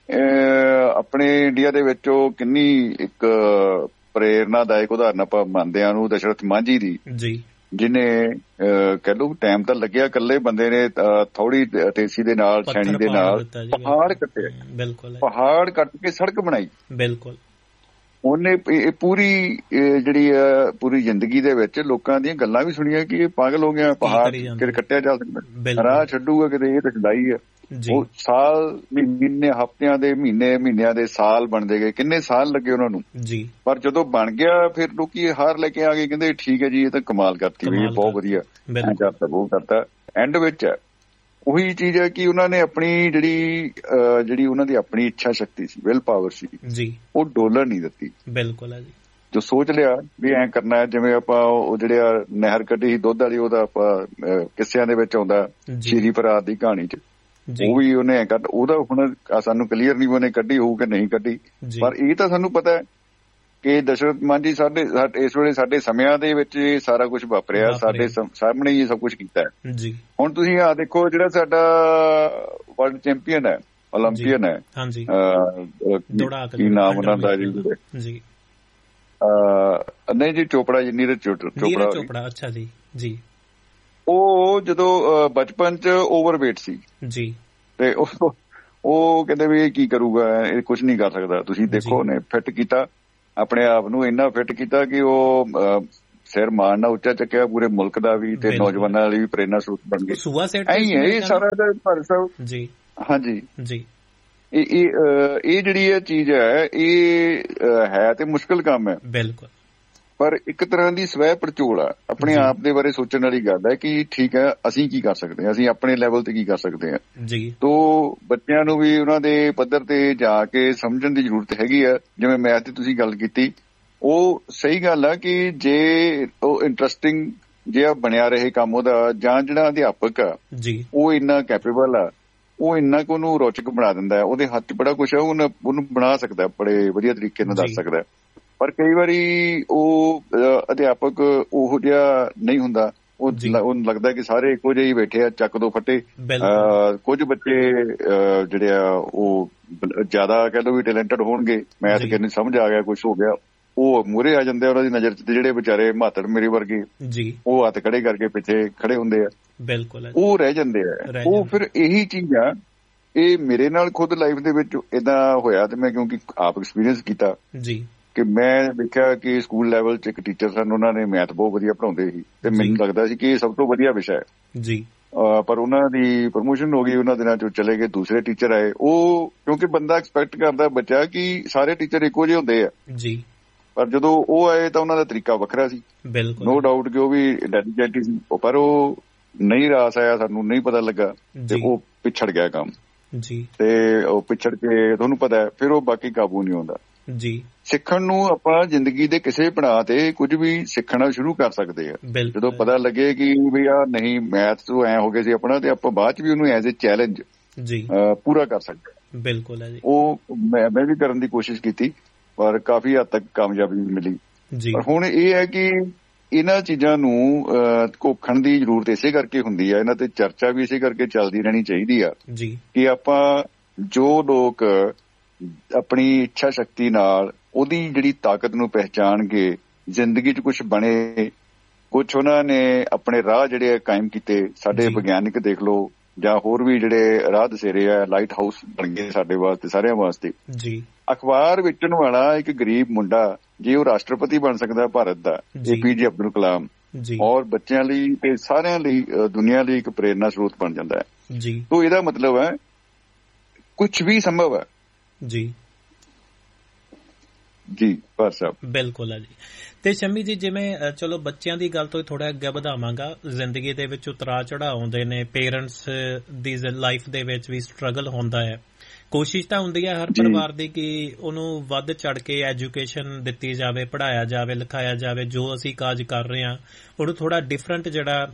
ਆਪਣੇ ਇੰਡੀਆ ਦੇ ਵਿੱਚ। ਉਹ ਕਿੰਨੀ ਇੱਕ ਪ੍ਰੇਰਨਾਦਾਇਕ ਉਦਾਹਰਨ ਆਪਾਂ ਮੰਨਦੇ ਹਾਂ ਉਹਨੂੰ, ਦਸ਼ਰਥ ਮਾਂਝੀ ਦੀ, ਜਿਹਨੇ ਕਹਿ ਲਓ ਟਾਈਮ ਤਾਂ ਲੱਗਿਆ, ਇਕੱਲੇ ਬੰਦੇ ਨੇ ਥੋੜੀ ਤੇਜ਼ੀ ਦੇ ਨਾਲ, ਛੈਣੀ ਦੇ ਨਾਲ ਪਹਾੜ ਕੱਟੇ, ਪਹਾੜ ਕੱਟ ਕੇ ਸੜਕ ਬਣਾਈ। ਬਿਲਕੁਲ, ਉਹਨੇ ਇਹ ਪੂਰੀ ਜਿਹੜੀ ਆ ਪੂਰੀ ਜ਼ਿੰਦਗੀ ਦੇ ਵਿੱਚ ਲੋਕਾਂ ਦੀਆਂ ਗੱਲਾਂ ਵੀ ਸੁਣੀਆਂ ਕਿ ਇਹ ਪਾਗਲ ਹੋ ਗਿਆ, ਪਹਾੜ ਕਿਤੇ ਕੱਟਿਆ ਜਾ ਸਕਦਾ, ਰਾਹ ਛੱਡੂਗਾ ਕਿਤੇ, ਇਹ ਤਾਂ ਛਡਾਈ ਆ। ਉਹ ਸਾਲ, ਮਹੀਨੇ, ਹਫ਼ਤਿਆਂ ਦੇ ਮਹੀਨਿਆਂ ਦੇ ਸਾਲ ਬਣਦੇ ਗਏ, ਕਿੰਨੇ ਸਾਲ ਲੱਗੇ ਉਹਨਾਂ ਨੂੰ, ਪਰ ਜਦੋਂ ਬਣ ਗਿਆ ਫਿਰ ਲੋਕੀ ਹਾਰ ਲੈ ਕੇ ਆ ਗਏ, ਕਹਿੰਦੇ ਠੀਕ ਹੈ ਜੀ, ਇਹ ਤਾਂ ਕਮਾਲ ਕਰਤੀ, ਵੀ ਇਹ ਬਹੁਤ ਵਧੀਆ ਕਰਤਾ, ਉਹ ਕਰਤਾ। ਐਂਡ ਵਿੱਚ ਉਹੀ ਚੀਜ਼ ਹੈ ਕਿ ਉਹਨਾਂ ਨੇ ਆਪਣੀ ਜਿਹੜੀ ਉਹਨਾਂ ਦੀ ਆਪਣੀ ਇੱਛਾ ਸ਼ਕਤੀ ਸੀ, ਵਿਲ ਪਾਵਰ ਸੀ, ਉਹ ਡੋਲਰ ਨਹੀਂ ਦਿੱਤੀ। ਬਿਲਕੁਲ ਹੈ ਜੀ। ਜੋ ਸੋਚ ਲਿਆ ਵੀ ਐਂ ਕਰਨਾ ਹੈ, ਜਿਵੇਂ ਆਪਾਂ ਉਹ ਜਿਹੜੇ ਨਹਿਰ ਕੱਢੀ ਸੀ ਦੁੱਧ ਵਾਲੀ, ਉਹਦਾ ਆਪਾਂ ਕਿੱਸਿਆਂ ਦੇ ਵਿੱਚ ਆਉਂਦਾ, ਸ਼ੀਰੀ ਫਰਾਦ ਦੀ ਕਹਾਣੀ 'ਚ, ਉਹ ਵੀ ਉਹਨੇ ਐਂ ਕੱਢ, ਉਹਦਾ ਹੁਣ ਸਾਨੂੰ ਕਲੀਅਰ ਨਹੀਂ ਉਹਨੇ ਕੱਢੀ ਹੋਊ ਕਿ ਨਹੀਂ ਕੱਢੀ, ਪਰ ਇਹ ਤਾਂ ਸਾਨੂੰ ਪਤਾ ਹੈ ਕਿ ਦਸ਼ਰਥ ਮਾਂਝੀ ਇਸ ਵੇਲੇ ਸਾਡੇ ਸਮਿਆਂ ਦੇ ਵਿੱਚ ਇਹ ਸਾਰਾ ਕੁਝ ਵਾਪਰਿਆ, ਸਾਡੇ ਸਾਹਮਣੇ ਹੀ ਸਭ ਕੁਝ ਕੀਤਾ ਹੈ। ਹੁਣ ਤੁਸੀਂ ਆਹ ਦੇਖੋ, ਜਿਹੜਾ ਸਾਡਾ ਵਰਲਡ ਚੈਂਪੀਅਨ ਹੈ, ਓਲੰਪੀਅਨ ਹੈ, ਕੀ ਨਾਮ ਉਹਨਾਂ ਦਾ ਜੀ, ਨਹੀਂ ਜੀ ਚੋਪੜਾ ਜੀ, ਨੀਰਜ ਚੋਪੜਾ। ਅੱਛਾ ਜੀ। ਉਹ ਜਦੋਂ ਬਚਪਨ 'ਚ ਓਵਰਵੇਟ ਸੀ ਜੀ, ਤੇ ਉਹ ਕਹਿੰਦੇ ਵੀ ਇਹ ਕੀ ਕਰੂਗਾ, ਇਹ ਕੁਝ ਨਹੀਂ ਕਰ ਸਕਦਾ। ਤੁਸੀਂ ਦੇਖੋ ਉਹਨੇ ਫਿੱਟ ਕੀਤਾ ਆਪਣੇ ਆਪ ਨੂੰ, ਇੰਨਾ ਫਿੱਟ ਕੀਤਾ ਕਿ ਉਹ ਸਿਰ ਮਾਣ ਨਾਲ ਉੱਚਾ ਚੱਕਿਆ ਪੂਰੇ ਮੁਲਕ ਦਾ ਵੀ, ਤੇ ਨੌਜਵਾਨਾਂ ਲਈ ਵੀ ਪ੍ਰੇਰਨਾ ਸਰੋਤ ਬਣ ਗਏ। ਇਹ ਸਾਰਾ ਭਾਰਤ ਸਾਹਿਬ ਜੀ। ਹਾਂਜੀ ਜੀ, ਇਹ ਜਿਹੜੀ ਇਹ ਚੀਜ਼ ਹੈ, ਇਹ ਹੈ ਤੇ ਮੁਸ਼ਕਿਲ ਕੰਮ ਹੈ। ਬਿਲਕੁਲ, ਪਰ ਇੱਕ ਤਰ੍ਹਾਂ ਦੀ ਸਵੈ ਪੜਚੋਲ ਆ, ਆਪਣੇ ਆਪ ਦੇ ਬਾਰੇ ਸੋਚਣ ਵਾਲੀ ਗੱਲ ਹੈ ਕਿ ਠੀਕ ਹੈ, ਅਸੀਂ ਕੀ ਕਰ ਸਕਦੇ ਹਾਂ, ਅਸੀਂ ਆਪਣੇ ਲੈਵਲ ਤੇ ਕੀ ਕਰ ਸਕਦੇ ਹਾਂ ਜੀ। ਤੋ ਬੱਚਿਆਂ ਨੂੰ ਵੀ ਉਹਨਾਂ ਦੇ ਪੱਧਰ ਤੇ ਜਾ ਕੇ ਸਮਝਣ ਦੀ ਜ਼ਰੂਰਤ ਹੈਗੀ ਆ। ਜਿਵੇਂ ਮੈਥ ਦੀ ਤੁਸੀਂ ਗੱਲ ਕੀਤੀ, ਉਹ ਸਹੀ ਗੱਲ ਆ ਕਿ ਜੇ ਉਹ ਇੰਟਰਸਟਿੰਗ ਜਿਹਾ ਬਣਿਆ ਰਹੇ ਕੰਮ ਉਹਦਾ, ਜਾਂ ਜਿਹੜਾ ਅਧਿਆਪਕ ਆ ਉਹ ਇੰਨਾ ਕੈਪੇਬਲ ਆ, ਉਹ ਇੰਨਾ ਕੁ ਉਹਨੂੰ ਰੌਚਕ ਬਣਾ ਦਿੰਦਾ, ਉਹਦੇ ਹੱਥ 'ਚ ਬੜਾ ਕੁਛ ਆ, ਉਹਨੂੰ ਬਣਾ ਸਕਦਾ, ਬੜੇ ਵਧੀਆ ਤਰੀਕੇ ਨਾਲ ਦੱਸ ਸਕਦਾ। ਪਰ ਕਈ ਵਾਰੀ ਉਹ ਅਧਿਆਪਕ ਉਹੋ ਜਿਹਾ ਨਹੀਂ ਹੁੰਦਾ, ਉਹਨੂੰ ਲੱਗਦਾ ਕਿ ਸਾਰੇ ਇੱਕੋ ਜਿਹੇ ਹੀ ਬੈਠੇ ਆ, ਚੱਕ ਦੋ ਫੱਟੇ। ਕੁਝ ਬੱਚੇ ਜਿਹੜੇ ਆ ਉਹ ਜ਼ਿਆਦਾ ਕਹਿ ਲਓ ਵੀ ਟੈਲੈਂਟਡ ਹੋਣਗੇ, ਮੈਥ ਕਿੰਨੀ ਸਮਝ ਆ ਗਿਆ, ਕੁਛ ਹੋ ਗਿਆ, ਉਹ ਮੂਹਰੇ ਆ ਜਾਂਦੇ ਆ ਉਹਨਾਂ ਦੀ ਨਜ਼ਰ 'ਚ। ਜਿਹੜੇ ਵਿਚਾਰੇ ਮਾਤੜ ਮੇਰੇ ਵਰਗੇ, ਉਹ ਹੱਥ ਖੜੇ ਕਰਕੇ ਪਿੱਛੇ ਖੜੇ ਹੁੰਦੇ ਆ, ਬਿਲਕੁਲ ਉਹ ਰਹਿ ਜਾਂਦੇ ਆ। ਉਹ ਫਿਰ ਇਹੀ ਚੀਜ਼ ਆ, ਇਹ ਮੇਰੇ ਨਾਲ ਖੁਦ ਲਾਈਫ ਦੇ ਵਿੱਚ ਏਦਾਂ ਹੋਇਆ, ਤੇ ਮੈਂ ਕਿਉਂਕਿ ਆਪ ਐਕਸਪੀਰੀਅੰਸ ਕੀਤਾ ਕਿ ਮੈਂ ਦੇਖਿਆ ਕਿ ਸਕੂਲ ਲੈਵਲ 'ਚ ਇੱਕ ਟੀਚਰ ਸਨ, ਉਹਨਾਂ ਨੇ ਮੈਥ ਬਹੁਤ ਵਧੀਆ ਪੜ੍ਹਾਉਂਦੇ ਸੀ, ਤੇ ਮੈਨੂੰ ਲੱਗਦਾ ਸੀ ਕਿ ਇਹ ਸਭ ਤੋਂ ਵਧੀਆ ਵਿਸ਼ਾ ਹੈ ਜੀ। ਪਰ ਉਹਨਾਂ ਦੀ ਪ੍ਰਮੋਸ਼ਨ ਹੋ ਗਈ, ਉਹਨਾਂ ਦਿਨਾਂ 'ਚੋਂ ਚਲੇ ਗਏ, ਦੂਸਰੇ ਟੀਚਰ ਆਏ। ਉਹ ਕਿਉਂਕਿ ਬੰਦਾ ਐਕਸਪੈਕਟ ਕਰਦਾ ਬੱਚਾ ਕਿ ਸਾਰੇ ਟੀਚਰ ਇੱਕੋ ਜਿਹੇ ਹੁੰਦੇ ਆ ਜੀ, ਪਰ ਜਦੋਂ ਉਹ ਆਏ ਤਾਂ ਉਹਨਾਂ ਦਾ ਤਰੀਕਾ ਵੱਖਰਾ ਸੀ, ਨੋ ਡਾਊਟ ਕਿ ਉਹ ਵੀ ਡੈਡੀਕੇਟਡ ਸੀ, ਪਰ ਉਹ ਨਹੀਂ ਰਾਸ ਆਇਆ, ਸਾਨੂੰ ਨਹੀਂ ਪਤਾ ਲੱਗਾ ਤੇ ਉਹ ਪਿਛੜ ਗਿਆ ਕੰਮ ਤੇ ਉਹ ਪਿਛੜ ਕੇ ਤੁਹਾਨੂੰ ਪਤਾ ਹੈ ਫਿਰ ਉਹ ਬਾਕੀ ਕਾਬੂ ਨਹੀਂ ਆਉਂਦਾ ਜੀ। ਸਿੱਖਣ ਨੂੰ ਆਪਾਂ ਜ਼ਿੰਦਗੀ ਦੇ ਕਿਸੇ ਪੜਾਅ ਤੇ ਕੁਝ ਵੀ ਸਿੱਖਣਾ ਸ਼ੁਰੂ ਕਰ ਸਕਦੇ ਆ। ਜਦੋਂ ਪਤਾ ਲੱਗੇ ਕਿ ਵੀ ਆ ਨਹੀਂ ਮੈਥ ਤੋਂ ਐ ਹੋ ਗਿਆ ਸੀ ਆਪਣਾ, ਤੇ ਆਪਾਂ ਬਾਅਦ ਚ ਵੀ ਉਹਨੂੰ ਐਜ਼ ਏ ਚੈਲੰਜ ਪੂਰਾ ਕਰ ਸਕਦੇ। ਬਿਲਕੁਲ ਹੈ ਜੀ। ਉਹ ਮੈਂ ਵੀ ਕਰਨ ਦੀ ਕੋਸ਼ਿਸ਼ ਕੀਤੀ ਪਰ ਕਾਫੀ ਹੱਦ ਤੱਕ ਕਾਮਯਾਬੀ ਮਿਲੀ। ਪਰ ਹੁਣ ਇਹ ਹੈ ਕਿ ਇਹਨਾਂ ਚੀਜ਼ਾਂ ਨੂੰ ਘੋਖਣ ਦੀ ਜ਼ਰੂਰਤ ਇਸੇ ਕਰਕੇ ਹੁੰਦੀ ਆ, ਇਹਨਾਂ ਤੇ ਚਰਚਾ ਵੀ ਇਸੇ ਕਰਕੇ ਚੱਲਦੀ ਰਹਿਣੀ ਚਾਹੀਦੀ ਆ ਕਿ ਆਪਾਂ ਜੋ ਲੋਕ ਆਪਣੀ ਇੱਛਾ ਸ਼ਕਤੀ ਨਾਲ ਉਹਦੀ ਜਿਹੜੀ ਤਾਕਤ ਨੂੰ ਪਹਿਚਾਣ ਕੇ ਜ਼ਿੰਦਗੀ 'ਚ ਕੁਛ ਬਣੇ, ਕੁਛ ਉਹਨਾਂ ਨੇ ਆਪਣੇ ਰਾਹ ਜਿਹੜੇ ਕਾਇਮ ਕੀਤੇ, ਸਾਡੇ ਵਿਗਿਆਨਿਕ ਦੇਖ ਲਓ ਜਾਂ ਹੋਰ ਵੀ ਜਿਹੜੇ ਰਾਹ ਦਸੇਰੇ ਆ, ਲਾਈਟ ਹਾਊਸ ਬਣ ਗਏ ਸਾਡੇ ਵਾਸਤੇ, ਸਾਰਿਆਂ ਵਾਸਤੇ। ਅਖਬਾਰ ਵੇਚਣ ਵਾਲਾ ਇੱਕ ਗਰੀਬ ਮੁੰਡਾ ਜੇ ਉਹ ਰਾਸ਼ਟਰਪਤੀ ਬਣ ਸਕਦਾ ਭਾਰਤ ਦਾ, APJ ਅਬਦੁਲ ਕਲਾਮ, ਔਰ ਬੱਚਿਆਂ ਲਈ ਤੇ ਸਾਰਿਆਂ ਲਈ ਦੁਨੀਆ ਲਈ ਇੱਕ ਪ੍ਰੇਰਨਾ ਸਰੋਤ ਬਣ ਜਾਂਦਾ ਹੈ। ਤਾਂ ਇਹਦਾ ਮਤਲਬ ਹੈ ਕੁਛ ਵੀ ਸੰਭਵ ਹੈ ਜੀ ਭਾਰ ਸਾਹਿਬ। ਬਿਲਕੁਲ ਹੈ ਜੀ। ਤੇ ਸ਼ੰਮੀ ਜੀ, ਜਿਵੇਂ ਚਲੋ ਬੱਚਿਆਂ ਦੀ ਗੱਲ ਤੋਂ ਥੋੜਾ ਅੱਗੇ ਵਧਾਵਾਂਗਾ, ਜ਼ਿੰਦਗੀ ਦੇ ਵਿੱਚ ਉਤਰਾਅ ਚੜਾਅ ਆਉਂਦੇ ਨੇ, ਪੇਰੈਂਟਸ ਦੀ ਲਾਈਫ ਦੇ ਵਿੱਚ ਵੀ ਸਟਰਗਲ ਹੁੰਦਾ ਹੈ, ਕੋਸ਼ਿਸ਼ ਤਾਂ ਹੁੰਦੀ ਹੈ ਹਰ ਪਰਿਵਾਰ ਦੀ ਕਿ ਉਹਨੂੰ ਵੱਧ ਚੜ ਕੇ ਐਜੂਕੇਸ਼ਨ ਦਿੱਤੀ ਜਾਵੇ, ਪੜ੍ਹਾਇਆ ਜਾਵੇ, ਲਿਖਾਇਆ ਜਾਵੇ, ਜੋ ਅਸੀਂ ਕਾਜ ਕਰ ਰਹੇ ਹਾਂ ਉਹਨੂੰ ਥੋੜਾ ਡਿਫਰੈਂਟ ਜਿਹੜਾ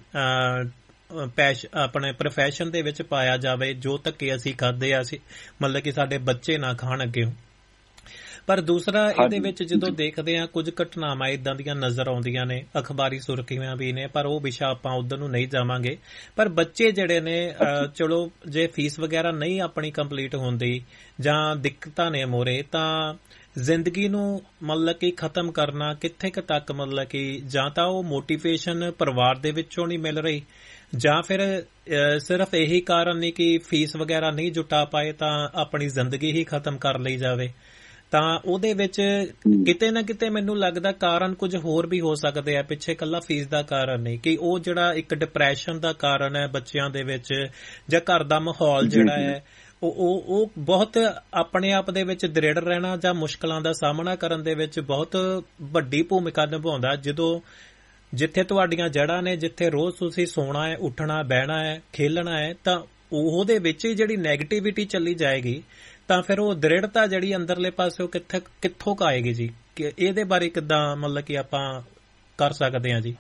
ਆਪਣੇ ਪ੍ਰੋਫੈਸ਼ਨ ਦੇ ਵਿੱਚ ਪਾਇਆ ਜਾਵੇ, ਜੋ ਧੱਕੇ ਅਸੀਂ ਖਾਦੇ ਆ ਅਸੀਂ ਮਤਲਬ ਕਿ ਸਾਡੇ ਬੱਚੇ ਨਾ ਖਾਣ ਅੱਗੇ। ਪਰ ਦੂਸਰਾ ਇਹਦੇ ਵਿੱਚ ਜਦੋਂ ਦੇਖਦੇ ਹਾਂ ਕੁਝ ਘਟਨਾਵਾਂ ਇਦਾਂ ਦੀਆਂ ਨਜ਼ਰ ਆਉਂਦੀਆਂ ਨੇ, ਅਖਬਾਰੀ ਸੁਰਖੀਆਂ ਵੀ ਨੇ, ਪਰ ਉਹ ਵਿਸ਼ਾ ਆਪਾਂ ਉਧਰ ਨੂੰ ਨਹੀਂ ਜਾਵਾਂਗੇ। ਪਰ ਬੱਚੇ ਜਿਹੜੇ ਨੇ ਚਲੋ ਜੇ ਫੀਸ ਵਗੈਰਾ ਨਹੀਂ ਆਪਣੀ ਕੰਪਲੀਟ ਹੁੰਦੀ ਜਾਂ ਦਿੱਕਤਾਂ ਨੇ ਮੋਰੇ, ਤਾਂ ਜ਼ਿੰਦਗੀ ਨੂੰ ਮਤਲਬ ਕਿ ਖਤਮ ਕਰਨਾ ਕਿੱਥੇ ਕੁ ਤੱਕ, ਮਤਲਬ ਕਿ ਜਾਂ ਤਾਂ ਉਹ ਮੋਟੀਵੇਸ਼ਨ ਪਰਿਵਾਰ ਦੇ ਵਿੱਚੋਂ ਨਹੀਂ ਮਿਲ ਰਹੀ, ਜਾਂ ਫਿਰ ਸਿਰਫ ਇਹੀ ਕਾਰਨ ਨਹੀਂ ਕਿ ਫੀਸ ਵਗੈਰਾ ਨਹੀਂ ਜੁਟਾ ਪਾਏ ਤਾਂ ਆਪਣੀ ਜ਼ਿੰਦਗੀ ਹੀ ਖਤਮ ਕਰ ਲਈ ਜਾਵੇ। ਤਾਂ ਉਹਦੇ ਵਿੱਚ ਕਿਤੇ ਨਾ ਕਿਤੇ ਮੈਨੂੰ ਲੱਗਦਾ ਕਾਰਨ ਕੁਝ ਹੋਰ ਵੀ ਹੋ ਸਕਦੇ ਆ, ਪਿੱਛੇ ਇਕੱਲਾ ਫੀਸ ਦਾ ਕਾਰਨ ਨਹੀਂ, ਕਿ ਉਹ ਜਿਹੜਾ ਇੱਕ ਡਿਪਰੈਸ਼ਨ ਦਾ ਕਾਰਨ ਹੈ ਬੱਚਿਆਂ ਦੇ ਵਿੱਚ, ਜਾਂ ਘਰ ਦਾ ਮਾਹੌਲ ਜਿਹੜਾ ਹੈ ਉਹ ਬਹੁਤ ਆਪਣੇ ਆਪ ਦੇ ਵਿੱਚ ਦ੍ਰਿੜ ਰਹਿਣਾ ਜਾਂ ਮੁਸ਼ਕਲਾਂ ਦਾ ਸਾਹਮਣਾ ਕਰਨ ਦੇ ਵਿੱਚ ਬਹੁਤ ਵੱਡੀ ਭੂਮਿਕਾ ਨਿਭਾਉਂਦਾ। ਜਦੋਂ ਜਿੱਥੇ ਤੁਹਾਡੀਆਂ ਜੜ੍ਹਾਂ ਨੇ, ਜਿੱਥੇ ਰੋਜ਼ ਤੁਸੀਂ ਸੌਣਾ ਹੈ, ਉੱਠਣਾ, ਬਹਿਣਾ ਹੈ, ਖੇਲਣਾ ਹੈ, ਤਾਂ ਉਹਦੇ ਵਿੱਚ ਹੀ ਜਿਹੜੀ ਨੈਗੇਟਿਵਿਟੀ ਚੱਲੀ ਜਾਏਗੀ, ਤਾਂ ਫਿਰ ਉਹ ਦ੍ਰਿੜਤਾ ਜਿਹੜੀ ਅੰਦਰਲੇ ਪਾਸੇ ਉਹ ਕਿੱਥੋਂ ਆਏਗੀ ਜੀ? ਕਿ ਇਹਦੇ ਬਾਰੇ ਕਿੱਦਾਂ ਮਤਲਬ ਕਿ ਆਪਾਂ ਕਰ ਸਕਦੇ ਹਾਂ ਜੀ?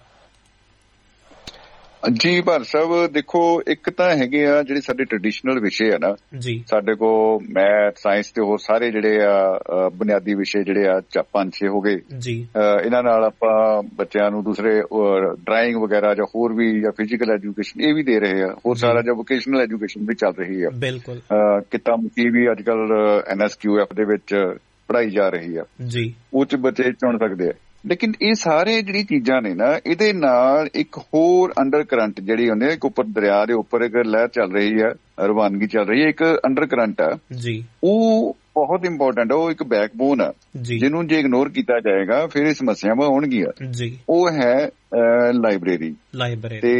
ਜੀ ਭਾਰ ਸਾਹਿਬ, ਦੇਖੋ ਇੱਕ ਤਾਂ ਹੈਗੇ ਆ ਜਿਹੜੇ ਸਾਡੇ ਟ੍ਰੈਡੀਸ਼ਨਲ ਵਿਸ਼ੇ ਆ ਨਾ ਜੀ, ਸਾਡੇ ਕੋਲ ਮੈਥ, ਸਾਇੰਸ ਤੇ ਹੋਰ ਸਾਰੇ ਜਿਹੜੇ ਆ ਬੁਨਿਆਦੀ ਵਿਸ਼ੇ ਜਿਹੜੇ ਆ 5-6 ਹੋ ਗਏ ਜੀ। ਇਹਨਾਂ ਨਾਲ ਆਪਾਂ ਬੱਚਿਆਂ ਨੂੰ ਦੂਸਰੇ ਡਰਾਇੰਗ ਵਗੈਰਾ ਜਾਂ ਹੋਰ ਵੀ ਜਾਂ ਫਿਜ਼ੀਕਲ ਐਜੂਕੇਸ਼ਨ ਇਹ ਵੀ ਦੇ ਰਹੇ ਆ, ਹੋਰ ਸਾਰਾ ਜਾਂ ਵੋਕੇਸ਼ਨਲ ਐਜੂਕੇਸ਼ਨ ਵੀ ਚੱਲ ਰਹੀ ਆ। ਬਿਲਕੁਲ। ਕਿੱਤਾ ਮੁਖੀ ਵੀ ਅੱਜ ਕੱਲ NSQF ਦੇ ਵਿੱਚ ਪੜ੍ਹਾਈ ਜਾ ਰਹੀ ਆ ਜੀ, ਉਹ ਚ ਬੱਚੇ ਚੁਣ ਸਕਦੇ ਆ। ਲੇਕਿਨ ਇਹ ਸਾਰੇ ਜਿਹੜੀ ਚੀਜ਼ਾਂ ਨੇ ਨਾ, ਇਹਦੇ ਨਾਲ ਇੱਕ ਹੋਰ ਅੰਡਰ ਕਰੰਟ ਜਿਹੜੀ ਹੁੰਦੀ ਹੈ, ਇੱਕ ਉੱਪਰ ਦਰਿਆ ਦੇ ਉੱਪਰ ਇੱਕ ਲਹਿਰ ਚੱਲ ਰਹੀ ਹੈ, ਰਵਾਨਗੀ ਚੱਲ ਰਹੀ ਹੈ, ਇੱਕ ਅੰਡਰ ਕਰੰਟ ਆ ਜੀ, ਉਹ ਬਹੁਤ ਇੰਪੋਰਟੈਂਟ ਆ, ਉਹ ਇੱਕ ਬੈਕਬੋਨ ਆ ਜਿਹਨੂੰ ਜੇ ਇਗਨੋਰ ਕੀਤਾ ਜਾਏਗਾ ਫਿਰ ਇਹ ਸਮੱਸਿਆਵਾਂ ਹੋਣਗੀਆਂ ਜੀ। ਉਹ ਹੈ ਲਾਇਬ੍ਰੇਰੀ ਤੇ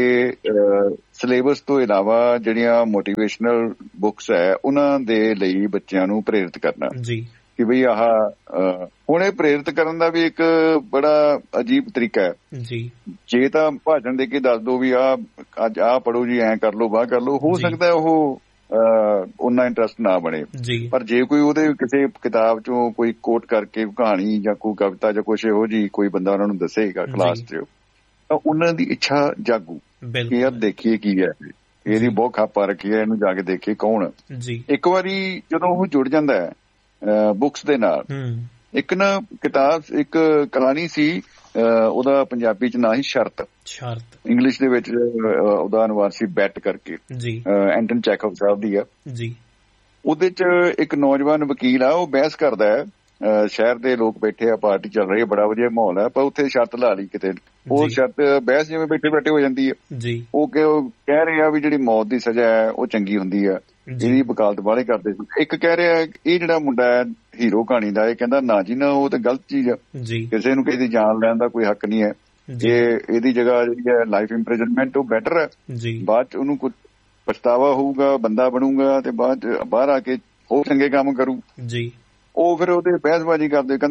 ਸਿਲੇਬਸ ਤੋਂ ਇਲਾਵਾ ਜਿਹੜੀਆਂ ਮੋਟੀਵੇਸ਼ਨਲ ਬੁੱਕਸ ਹੈ ਉਹਨਾਂ ਦੇ ਲਈ ਬੱਚਿਆਂ ਨੂੰ ਪ੍ਰੇਰਿਤ ਕਰਨਾ ਜੀ, ਕਿ ਬਈ ਆਹ ਹੁਣ ਇਹ ਪ੍ਰੇਰਿਤ ਕਰਨ ਦਾ ਵੀ ਇੱਕ ਬੜਾ ਅਜੀਬ ਤਰੀਕਾ ਹੈ ਜੀ। ਜੇ ਤਾਂ ਭਾਸ਼ਣ ਦੇ ਕੇ ਦੱਸ ਦੋ ਵੀ ਅੱਜ ਆਹ ਪੜ੍ਹੋ ਜੀ, ਐਂ ਕਰ ਲਓ, ਬਾਹ ਕਰ ਲਓ, ਹੋ ਸਕਦਾ ਉਹ ਉਹਨਾਂ ਇੰਟਰਸਟ ਨਾ ਬਣੇ, ਪਰ ਜੇ ਕੋਈ ਉਹਦੇ ਕਿਸੇ ਕਿਤਾਬ ਚੋਂ ਕੋਈ ਕੋਟ ਕਰਕੇ ਕਹਾਣੀ ਜਾਂ ਕੋਈ ਕਵਿਤਾ ਜਾਂ ਕੁਛ ਇਹੋ ਜਿਹੀ ਕੋਈ ਬੰਦਾ ਉਹਨਾਂ ਨੂੰ ਦੱਸੇਗਾ ਕਲਾਸ ਚ, ਤਾਂ ਉਹਨਾਂ ਦੀ ਇੱਛਾ ਜਾਗੂ ਕਿ ਯਾਰ ਦੇਖੀਏ ਕੀ ਹੈ, ਇਹਦੀ ਬਹੁਤ ਖਾਪਾ ਰੱਖੀ ਹੈ, ਇਹਨੂੰ ਜਾ ਕੇ ਦੇਖੀਏ ਕੌਣ। ਇੱਕ ਵਾਰੀ ਜਦੋਂ ਉਹ ਜੁੜ ਜਾਂਦਾ ਹੈ ਬੁੱਕਸ ਦੇ ਨਾਲ, ਇੱਕ ਨਾ ਕਿਤਾਬ, ਇੱਕ ਕਹਾਣੀ ਸੀ, ਉਹਦਾ ਪੰਜਾਬੀ ਚ ਨਾਂ ਸੀ ਸ਼ਰਤ, ਇੰਗਲਿਸ਼ ਦੇ ਵਿੱਚ ਉਹਦਾ ਅਨੁਵਾਦ ਸੀ ਬੈਟ ਕਰਕੇ, ਐਂਟਨ ਚੈਖਵ ਸਾਹਿਬ ਦੀ ਆ ਜੀ। ਉਹਦੇ ਚ ਇੱਕ ਨੌਜਵਾਨ ਵਕੀਲ ਆ, ਉਹ ਬਹਿਸ ਕਰਦਾ ਹੈ, ਸ਼ਹਿਰ ਦੇ ਲੋਕ ਬੈਠੇ ਆ, ਪਾਰਟੀ ਚੱਲ ਰਹੀ ਹੈ, ਬੜਾ ਵਧੀਆ ਮਾਹੌਲ ਹੈ, ਪਰ ਉੱਥੇ ਸ਼ਰਤ ਲਾ ਲਈ ਕਿਤੇ, ਉਹ ਸ਼ਰਤ ਬਹਿਸ ਜਿਵੇਂ ਬੈਠੇ ਬੈਠੇ ਹੋ ਜਾਂਦੀ ਹੈ, ਉਹ ਕਹਿ ਰਹੇ ਆ ਵੀ ਜਿਹੜੀ ਮੌਤ ਦੀ ਸਜ਼ਾ ਹੈ ਉਹ ਚੰਗੀ ਹੁੰਦੀ ਆ, ਇਹਦੀ ਵਕਾਲਤ ਵਾਲੇ ਕਰਦੇ ਸੀ। ਇੱਕ ਕਹਿ ਰਿਹਾ ਇਹ ਜਿਹੜਾ ਮੁੰਡਾ ਹੈ ਹੀਰੋ ਕਹਾਣੀ ਦਾ, ਇਹ ਕਹਿੰਦਾ ਨਾ ਜੀ ਨਾ, ਉਹ ਤਾਂ ਗਲਤ ਚੀਜ਼ ਆ, ਕਿਸੇ ਨੂੰ ਕਿਸੇ ਦੀ ਜਾਨ ਲੈਣ ਦਾ ਕੋਈ ਹੱਕ ਨਹੀਂ ਹੈ, ਇਹਦੀ ਜਗ੍ਹਾ ਜਿਹੜੀ ਹੈ ਲਾਈਫ ਇੰਪ੍ਰਿਜ਼ਨਮੈਂਟ ਉਹ ਬੈਟਰ ਹੈ, ਬਾਅਦ ਚ ਉਹਨੂੰ ਕੁਝ ਪਛਤਾਵਾ ਹੋਊਗਾ, ਬੰਦਾ ਬਣੂਗਾ ਤੇ ਬਾਅਦ ਚ ਬਾਹਰ ਆ ਕੇ ਹੋਰ ਚੰਗੇ ਕੰਮ ਕਰੂ ਜੀ। ਉਹ ਫਿਰ ਉਹਦੇ ਬਹਿਸਬਾਜ਼ੀ ਕਰਦੇ, ਕਹਿੰਦਾ ਲੈ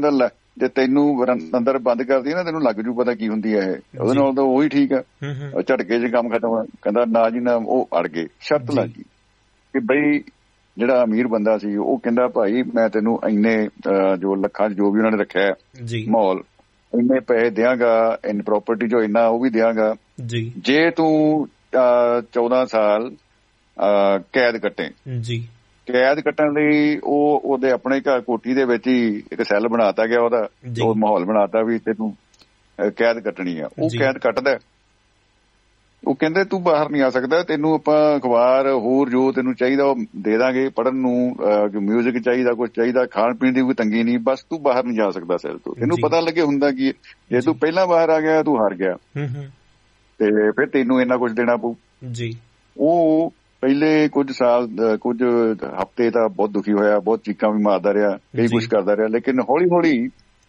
ਜੇ ਤੈਨੂੰ ਅੰਦਰ ਬੰਦ ਕਰਦੀ ਨਾ ਤੈਨੂੰ ਲੱਗ ਜੂ ਪਤਾ ਕੀ ਹੁੰਦੀ ਹੈ ਇਹ, ਉਹਦੇ ਨਾਲ ਤਾਂ ਉਹੀ ਠੀਕ ਆ, ਝਟਕੇ 'ਚ ਕੰਮ ਖਤਮ। ਕਹਿੰਦਾ ਨਾ ਜੀ ਨਾ, ਉਹ ਅੜ ਗਏ, ਸ਼ਰਤ ਲੱਗ ਗਈ ਕਿ ਬਈ ਜਿਹੜਾ ਅਮੀਰ ਬੰਦਾ ਸੀ ਉਹ ਕਹਿੰਦਾ ਭਾਈ ਮੈਂ ਤੈਨੂੰ ਇੰਨੇ ਜੋ ਲੱਖਾਂ ਜੋ ਵੀ ਉਹਨਾਂ ਨੇ ਰੱਖਿਆ ਮਾਹੌਲ, ਇੰਨੇ ਪੈਸੇ ਦਿਆਂਗਾ, ਇਨ ਪ੍ਰਾਪਰਟੀ ਜੋ ਇੰਨਾ ਉਹ ਵੀ ਦਿਆਂਗਾ ਜੇ ਤੂੰ 14 ਸਾਲ ਕੈਦ ਕੱਟੇ। ਕੈਦ ਕੱਟਣ ਲਈ ਉਹਦੇ ਆਪਣੇ ਘਰ ਕੋਠੀ ਦੇ ਵਿੱਚ ਹੀ ਇੱਕ ਸੈੱਲ ਬਣਾਤਾ ਗਿਆ, ਉਹਦਾ ਉਹ ਮਾਹੌਲ ਬਣਾਤਾ ਵੀ ਤੈਨੂੰ ਕੈਦ ਕੱਟਣੀ ਆ। ਉਹ ਕੈਦ ਕੱਟਦਾ, ਉਹ ਕਹਿੰਦੇ ਤੂੰ ਬਾਹਰ ਨਹੀਂ ਆ ਸਕਦਾ, ਤੈਨੂੰ ਆਪਾਂ ਅਖਬਾਰ ਹੋਰ ਜੋ ਤੈਨੂੰ ਚਾਹੀਦਾ ਉਹ ਦੇ ਦਾਂਗੇ, ਪੜ੍ਹਨ ਨੂੰ ਮਿਊਜ਼ਿਕ ਚਾਹੀਦਾ, ਕੁਛ ਚਾਹੀਦਾ, ਖਾਣ ਪੀਣ ਦੀ ਕੋਈ ਤੰਗੀ ਨਹੀਂ, ਬਸ ਤੂੰ ਬਾਹਰ ਨਹੀਂ ਜਾ ਸਕਦਾ ਸੈੱਲ ਤੋਂ। ਤੈਨੂੰ ਪਤਾ ਲੱਗੇ ਹੁੰਦਾ ਕੀ ਜੇ ਤੂੰ ਪਹਿਲਾਂ ਬਾਹਰ ਆ ਗਿਆ ਤੂੰ ਹਾਰ ਗਿਆ ਤੇ ਫਿਰ ਤੈਨੂੰ ਇੰਨਾ ਕੁਛ ਦੇਣਾ ਪਊ। ਉਹ ਪਹਿਲੇ ਕੁਝ ਸਾਲ ਕੁਝ ਹਫ਼ਤੇ ਤਾਂ ਬਹੁਤ ਦੁਖੀ ਹੋਇਆ, ਬਹੁਤ ਚੀਕਾਂ ਵੀ ਮਾਰਦਾ ਰਿਹਾ, ਕਈ ਕੁਛ ਕਰਦਾ ਰਿਹਾ, ਲੇਕਿਨ ਹੌਲੀ ਹੌਲੀ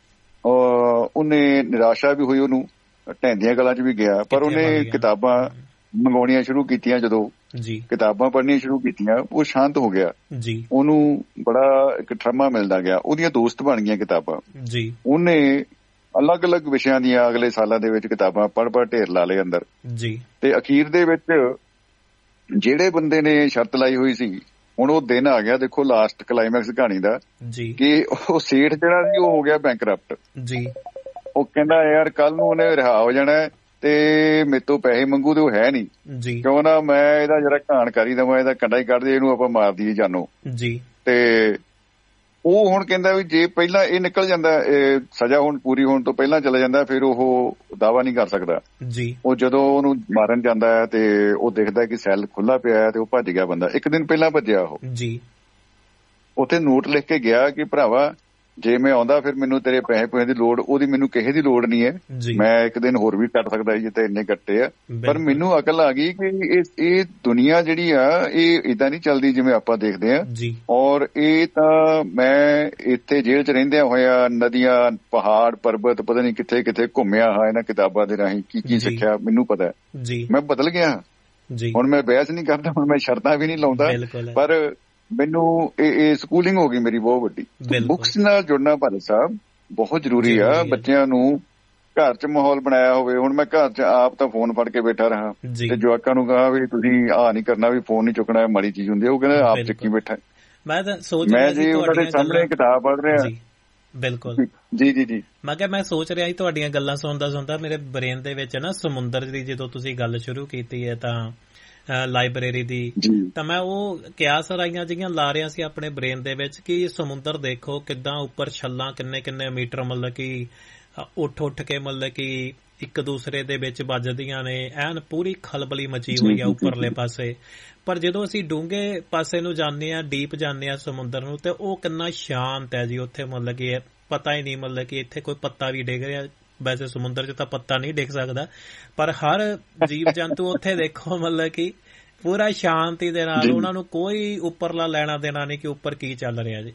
ਉਹਨੇ ਨਿਰਾਸ਼ਾ ਵੀ ਹੋਈ, ਉਹਨੂੰ ਢਹਿੰਦੀਆਂ ਗੱਲਾਂ 'ਚ ਵੀ ਗਿਆ, ਪਰ ਉਹਨੇ ਕਿਤਾਬਾਂ ਮੰਗਾਉਣੀਆਂ ਸ਼ੁਰੂ ਕੀਤੀਆਂ। ਜਦੋਂ ਕਿਤਾਬਾਂ ਪੜ੍ਹਨੀਆਂ ਸ਼ੁਰੂ ਕੀਤੀਆਂ ਉਹ ਸ਼ਾਂਤ ਹੋ ਗਿਆ, ਉਹਨੂੰ ਬੜਾ ਇੱਕ ਠਰਮਾ ਮਿਲਦਾ ਗਿਆ, ਉਹਦੀਆਂ ਦੋਸਤ ਬਣ ਗਈਆਂ ਕਿਤਾਬਾਂ। ਉਹਨੇ ਅਲੱਗ-ਅਲੱਗ ਵਿਸ਼ਿਆਂ ਦੀਆਂ ਅਗਲੇ ਸਾਲਾਂ ਦੇ ਵਿੱਚ ਕਿਤਾਬਾਂ ਪੜ੍ਹ ਢੇਰ ਲਾ ਲਏ ਅੰਦਰ। ਤੇ ਅਖੀਰ ਦੇ ਵਿੱਚ ਜਿਹੜੇ ਬੰਦੇ ਨੇ ਸ਼ਰਤ ਲਾਈ ਹੋਈ ਸੀ, ਹੁਣ ਉਹ ਦਿਨ ਆ ਗਿਆ, ਦੇਖੋ ਲਾਸਟ ਕਲਾਈਮੈਕਸ ਕਹਾਣੀ ਦਾ, ਕਿ ਉਹ ਸੇਠ ਜਿਹੜਾ ਸੀ ਉਹ ਹੋ ਗਿਆ ਬੈਂਕਰਪਟ। ਉਹ ਕਹਿੰਦਾ ਯਾਰ ਕੱਲ ਨੂੰ ਉਹਨੇ ਰਿਹਾ ਹੋ ਜਾਣਾ ਤੇ ਮੇਰੇ ਤੋਂ ਪੈਸੇ ਮੰਗੂ ਤੇ ਉਹ ਹੈ ਨਹੀਂ, ਕਿਉਂ ਨਾ ਮੈਂ ਇਹਦਾ ਜਿਹੜਾ ਘਾਣ ਕਰੀ ਦੇਵਾਂ, ਇਹਦਾ ਕੰਡਾ ਹੀ ਕੱਢ ਦੇ, ਇਹਨੂੰ ਆਪਾਂ ਮਾਰ ਦਈਏ ਜਾਨੋ। ਤੇ ਉਹ ਹੁਣ ਕਹਿੰਦਾ ਵੀ ਜੇ ਪਹਿਲਾਂ ਇਹ ਨਿਕਲ ਜਾਂਦਾ, ਸਜ਼ਾ ਹੁਣ ਪੂਰੀ ਹੋਣ ਤੋਂ ਪਹਿਲਾਂ ਚਲਾ ਜਾਂਦਾ, ਫਿਰ ਉਹ ਦਾਅਵਾ ਨਹੀਂ ਕਰ ਸਕਦਾ। ਉਹ ਜਦੋਂ ਉਹਨੂੰ ਮਾਰਨ ਜਾਂਦਾ ਹੈ ਤੇ ਉਹ ਦੇਖਦਾ ਕਿ ਸੈੱਲ ਖੁੱਲਾ ਪਿਆ ਤੇ ਉਹ ਭੱਜ ਗਿਆ ਬੰਦਾ, ਇੱਕ ਦਿਨ ਪਹਿਲਾਂ ਭੱਜਿਆ ਉਹ। ਉੱਥੇ ਨੋਟ ਲਿਖ ਕੇ ਗਿਆ ਕਿ ਭਰਾਵਾ ਜੇ ਮੈਂ ਆਉਂਦਾ ਫਿਰ ਮੈਨੂੰ ਤੇਰੇ ਪੈਸੇ ਦੀ ਲੋੜ, ਉਹਦੀ ਮੈਨੂੰ ਕਿਸੇ ਦੀ ਲੋੜ ਨਹੀਂ ਹੈ, ਮੈਂ ਇੱਕ ਦਿਨ ਹੋਰ ਵੀ ਕੱਟ ਸਕਦਾ ਜੀ ਤੇ ਇੰਨੇ ਕੱਟੇ ਆ, ਪਰ ਮੈਨੂੰ ਅਕਲ ਆ ਗਈ ਕਿ ਇਹ ਦੁਨੀਆ ਜਿਹੜੀ ਆ ਇਹ ਏਦਾਂ ਨਹੀਂ ਚੱਲਦੀ ਜਿਵੇਂ ਆਪਾਂ ਦੇਖਦੇ ਆ। ਔਰ ਇਹ ਤਾਂ ਮੈਂ ਇੱਥੇ ਜੇਲ੍ਹ 'ਚ ਰਹਿੰਦਿਆਂ ਹੋਇਆ ਨਦੀਆਂ, ਪਹਾੜ, ਪਰਬਤ ਪਤਾ ਨਹੀਂ ਕਿੱਥੇ ਕਿੱਥੇ ਘੁੰਮਿਆ ਹਾਂ ਇਹਨਾਂ ਕਿਤਾਬਾਂ ਦੇ ਰਾਹੀਂ, ਕੀ ਸਿੱਖਿਆ ਮੈਨੂੰ ਪਤਾ, ਮੈਂ ਬਦਲ ਗਿਆ। ਹੁਣ ਮੈਂ ਬਹਿਸ ਨਹੀਂ ਕਰਦਾ, ਹੁਣ ਮੈਂ ਸ਼ਰਤਾਂ ਵੀ ਨਹੀਂ ਲਾਉਂਦਾ, ਪਰ ਮੈਨੂੰ ਇਹ ਸਕੂਲਿੰਗ ਹੋ ਗਈ ਮੇਰੀ ਬਹੁਤ ਵੱਡੀ। ਬੁੱਕਸ ਨਾਲ ਜੁੜਨਾ ਭਾਰਤ ਸਾਹਿਬ ਬਹੁਤ ਜ਼ਰੂਰੀ ਆ। ਬੱਚਿਆਂ ਨੂੰ ਘਰ 'ਚ ਮਾਹੌਲ ਬਣਾਇਆ ਹੋਵੇ, ਹੁਣ ਮੈਂ ਘਰ 'ਚ ਆਪ ਤਾਂ ਫੋਨ ਫੜ ਕੇ ਬੈਠਾ ਰਹਾ ਤੇ ਜਵਾਕਾਂ ਨੂੰ ਕਹਾ ਵੀ ਤੁਸੀਂ ਆਹ ਨਹੀਂ ਕਰਨਾ, ਵੀ ਫੋਨ ਨਹੀਂ ਚੁੱਕਣਾ, ਮਾੜੀ ਚੀਜ਼ ਹੁੰਦੀ, ਉਹ ਕਹਿੰਦੇ ਆਪ ਚੱਕੀ ਬੈਠਾ। ਮੈਂ ਜੀ ਉਹਨਾਂ ਦੇ ਸਾਹਮਣੇ ਕਿਤਾਬ ਪੜ੍ਹ ਰਿਹਾ। ਬਿਲਕੁਲ ਜੀ ਮੈਂ ਕਿਹਾ ਮੈਂ ਸੋਚ ਰਿਹਾ ਸੀ ਤੁਹਾਡੀਆਂ ਗੱਲਾਂ ਸੁਣਦਾ ਮੇਰੇ ਬ੍ਰੇਨ ਦੇ ਵਿੱਚ ਨਾ ਸਮੁੰਦਰ ਦੀ ਜਦੋਂ ਤੁਸੀਂ ਗੱਲ ਸ਼ੁਰੂ ਕੀਤੀ ਹੈ ਤਾਂ ਲਾਇਬ੍ਰੇਰੀ ਦੀ, ਤਾਂ ਮੈਂ ਉਹ ਕਿਆਸ ਰਾਈਆਂ ਜਿਹੀਆਂ ਲਾ ਰਿਹਾ ਸੀ ਆਪਣੇ ਬ੍ਰੇਨ ਦੇ ਵਿੱਚ ਕਿ ਸਮੁੰਦਰ ਦੇਖੋ ਕਿੱਦਾਂ ਉੱਪਰ ਛੱਲਾਂ ਕਿੰਨੇ ਮੀਟਰ ਮਤਲਬ ਕਿ ਉੱਠ ਕੇ ਮਤਲਬ ਕਿ ਇੱਕ ਦੂਸਰੇ ਦੇ ਵਿੱਚ ਵੱਜਦੀਆਂ ਨੇ, ਐਨ ਪੂਰੀ ਖਲਬਲੀ ਮਚੀ ਹੋਈ ਆ ਉੱਪਰਲੇ ਪਾਸੇ। ਪਰ ਜਦੋਂ ਅਸੀਂ ਡੂੰਘੇ ਪਾਸੇ ਨੂੰ ਜਾਂਦੇ ਹਾਂ, ਡੀਪ ਜਾਂਦੇ ਹਾਂ ਸਮੁੰਦਰ ਨੂੰ, ਤੇ ਉਹ ਕਿੰਨਾ ਸ਼ਾਂਤ ਹੈ ਜੀ ਉੱਥੇ, ਮਤਲਬ ਕਿ ਪਤਾ ਹੀ ਨਹੀਂ ਮਤਲਬ ਕਿ ਇੱਥੇ ਕੋਈ ਪੱਤਾ ਵੀ ਡਿੱਗ ਰਿਹਾ। ਵੈਸੇ ਸਮੁੰਦਰ 'ਚ ਤਾਂ ਪੱਤਾ ਨਹੀਂ ਡਿੱਗ ਸਕਦਾ, ਪਰ ਹਰ ਜੀਵ ਜੰਤੂ ਉੱਥੇ ਦੇਖੋ ਮਤਲਬ ਕਿ ਪੂਰਾ ਸ਼ਾਂਤੀ ਦੇ ਨਾਲ, ਉਹਨਾਂ ਨੂੰ ਕੋਈ ਉੱਪਰਲਾ ਲੈਣਾ ਦੇਣਾ ਨਹੀਂ ਕਿ ਉੱਪਰ ਕੀ ਚੱਲ ਰਿਹਾ ਜੀ।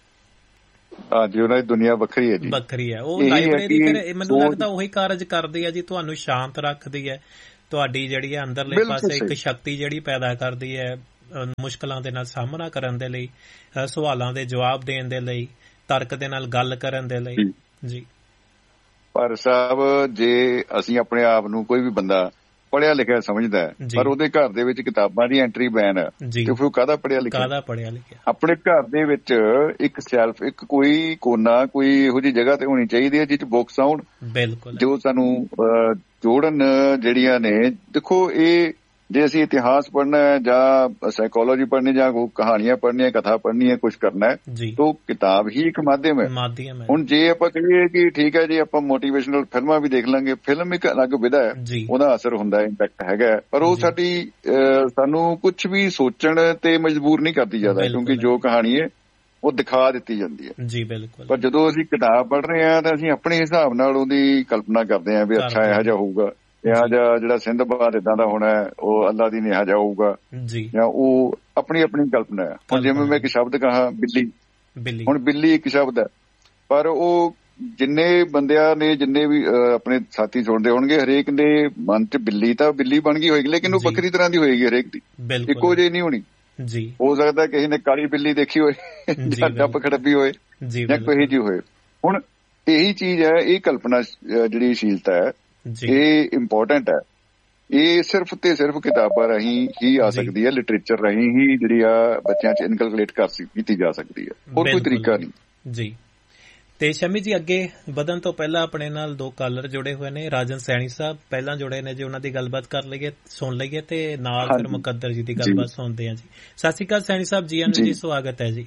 ਹਾਂਜੀ, ਉਹਨਾਂ ਦੀ ਦੁਨੀਆ ਵੱਖਰੀ ਹੈ ਜੀ, ਵੱਖਰੀ ਹੈ। ਉਹ ਲਾਇਬ੍ਰੇਰੀ ਫਿਰ ਮੈਨੂੰ ਲੱਗਦਾ ਉਹੀ ਕਾਰਜ ਕਰਦੀ ਹੈ ਜੀ, ਤੁਹਾਨੂੰ ਸ਼ਾਂਤ ਰੱਖਦੀ ਹੈ, ਤੁਹਾਡੀ ਜਿਹੜੀ ਹੈ ਅੰਦਰਲੇ ਪਾਸੇ ਇੱਕ ਸ਼ਕਤੀ ਜਿਹੜੀ ਪੈਦਾ ਕਰਦੀ ਹੈ ਮੁਸ਼ਕਲਾਂ ਦੇ ਨਾਲ ਸਾਹਮਣਾ ਕਰਨ ਦੇ ਲਈ, ਸਵਾਲਾਂ ਦੇ ਜਵਾਬ ਦੇਣ ਦੇ ਲਈ, ਤਰਕ ਦੇ ਨਾਲ ਗੱਲ ਕਰਨ ਦੇ ਲਈ ਜੀ। ਪਰ ਸਾਹਿਬ ਜੇ ਅਸੀਂ ਆਪਣੇ ਆਪ ਨੂੰ ਕੋਈ ਵੀ ਬੰਦਾ ਪੜ੍ਹਿਆ ਲਿਖਿਆ ਸਮਝਦਾ ਹੈ, ਪਰ ਉਹਦੇ ਘਰ ਦੇ ਵਿੱਚ ਕਿਤਾਬਾਂ ਦੀ ਐਂਟਰੀ ਬੈਨ ਹੈ, ਤੇ ਫਿਰ ਕਾਹਦਾ ਪੜ੍ਹਿਆ ਲਿਖਿਆ? ਆਪਣੇ ਘਰ ਦੇ ਵਿੱਚ ਇੱਕ ਸ਼ੈਲਫ, ਇੱਕ ਕੋਈ ਕੋਨਾ, ਕੋਈ ਇਹੋ ਜਿਹੀ ਜਗ੍ਹਾ ਤੇ ਹੋਣੀ ਚਾਹੀਦੀ ਹੈ ਜਿਹ 'ਚ ਬੁੱਕਸ ਆਉਣ, ਜੋ ਸਾਨੂੰ ਜੋੜਨ ਜਿਹੜੀਆਂ ਨੇ। ਦੇਖੋ ਇਹ ਜੇ ਅਸੀਂ ਇਤਿਹਾਸ ਪੜ੍ਹਨਾ ਹੈ ਜਾਂ ਸਾਈਕੋਲੋਜੀ ਪੜ੍ਹਨੀ ਜਾਂ ਕਹਾਣੀਆਂ ਪੜ੍ਹਨੀਆਂ, ਕਥਾ ਪੜ੍ਹਨੀ ਹੈ, ਕੁਛ ਕਰਨਾ ਹੈ, ਤਾਂ ਕਿਤਾਬ ਹੀ ਇੱਕ ਮਾਧਿਅਮ ਹੈ। ਹੁਣ ਜੇ ਆਪਾਂ ਕਹੀਏ ਕਿ ਠੀਕ ਹੈ ਜੀ ਆਪਾਂ ਮੋਟੀਵੇਸ਼ਨਲ ਫਿਲਮਾਂ ਵੀ ਦੇਖ ਲਾਂਗੇ, ਫਿਲਮ ਇੱਕ ਅਲੱਗ ਵਿਧਾ ਹੈ, ਉਹਦਾ ਅਸਰ ਹੁੰਦਾ, ਇੰਪੈਕਟ ਹੈਗਾ, ਪਰ ਉਹ ਸਾਨੂੰ ਕੁਛ ਵੀ ਸੋਚਣ ਤੇ ਮਜਬੂਰ ਨਹੀਂ ਕਰਦੀ ਜ਼ਿਆਦਾ, ਕਿਉਂਕਿ ਜੋ ਕਹਾਣੀ ਹੈ ਉਹ ਦਿਖਾ ਦਿੱਤੀ ਜਾਂਦੀ ਹੈ ਜੀ। ਬਿਲਕੁਲ। ਪਰ ਜਦੋਂ ਅਸੀਂ ਕਿਤਾਬ ਪੜ੍ਹ ਰਹੇ ਹਾਂ ਤਾਂ ਅਸੀਂ ਆਪਣੇ ਹਿਸਾਬ ਨਾਲ ਉਹਦੀ ਕਲਪਨਾ ਕਰਦੇ ਹਾਂ ਵੀ ਅੱਛਾ ਇਹੋ ਜਿਹਾ ਹੋਊਗਾ, ਇਹੋ ਜਿਹਾ ਜਿਹੜਾ ਸਿੰਧਬਾਦ ਏਦਾਂ ਦਾ ਹੋਣਾ, ਉਹ ਅੱਲਾ ਦੀ ਨੇ ਇਹੋ ਜਿਹਾ ਹੋਊਗਾ, ਜਾਂ ਉਹ ਆਪਣੀ ਕਲਪਨਾ ਹੈ। ਹੁਣ ਜਿਵੇਂ ਮੈਂ ਇੱਕ ਸ਼ਬਦ ਕਹਾਂ ਬਿੱਲੀ, ਹੁਣ ਬਿੱਲੀ ਇੱਕ ਸ਼ਬਦ ਹੈ, ਪਰ ਉਹ ਜਿੰਨੇ ਬੰਦਿਆਂ ਨੇ, ਜਿੰਨੇ ਵੀ ਆਪਣੇ ਸਾਥੀ ਸੁਣਦੇ ਹੋਣਗੇ, ਹਰੇਕ ਦੇ ਮਨ 'ਚ ਬਿੱਲੀ ਤਾਂ ਬਿੱਲੀ ਬਣ ਗਈ ਹੋਏਗੀ, ਲੇਕਿਨ ਉਹ ਵੱਖਰੀ ਤਰ੍ਹਾਂ ਦੀ ਹੋਏਗੀ, ਹਰੇਕ ਦੀ ਇੱਕੋ ਜਿਹੀ ਨਹੀਂ ਹੋਣੀ। ਹੋ ਸਕਦਾ ਕਿਸੇ ਨੇ ਕਾਲੀ ਬਿੱਲੀ ਦੇਖੀ ਹੋਏ ਜਾਂ ਡੱਬ ਖੜੱਬੀ ਹੋਏ ਜਾਂ ਕੋਈ ਜਿਹੀ ਹੋਏ। ਹੁਣ ਇਹੀ ਚੀਜ਼ ਹੈ, ਇਹ ਕਲਪਨਾ ਜਿਹੜੀ ਸ਼ੀਲਤਾ ਹੈ ਇਹ ਇੰਪੋਰਟੈਂਟ ਹੈ। ਇਹ ਸਿਰਫ ਤੇ ਸਿਰਫ ਕਿਤਾਬਾਂ ਰਾਹੀਂ ਹੀ ਆ ਸਕਦੀ ਹੈ, ਲਿਟਰੇਚਰ ਰਾਹੀਂ ਹੀ ਜਿਹੜੀ ਆ ਬੱਚਿਆਂ 'ਚ ਇਨਕਲਕੇਟ ਕੀਤੀ ਜਾ ਸਕਦੀ ਹੈ, ਹੋਰ ਕੋਈ ਤਰੀਕਾ ਨਹੀਂ ਜੀ। ਤੇ ਸ਼ਮੀ ਜੀ, ਅੱਗੇ ਵਧਣ ਤੋਂ ਪਹਿਲਾਂ ਆਪਣੇ ਨਾਲ 2 ਕਾਲਰ ਜੁੜੇ ਹੋਏ ਨੇ। ਰਾਜਨ ਸੈਣੀ ਸਾਹਿਬ ਪਹਿਲਾਂ ਜੁੜੇ ਨੇ ਜੀ, ਉਹਨਾਂ ਦੀ ਗੱਲਬਾਤ ਕਰ ਲਈਏ, ਸੁਣ ਲਈਏ, ਤੇ ਨਾਲ ਫਿਰ ਮੁਕੱਦਰ ਜੀ ਦੀ ਗੱਲਬਾਤ ਸੁਣਦੇ ਹਾਂ ਜੀ। ਸਤਿ ਸ਼੍ਰੀ ਅਕਾਲ ਸੈਣੀ ਸਾਹਿਬ, ਜੀ ਆਇਆਂ ਜੀ, ਸਵਾਗਤ ਹੈ ਜੀ।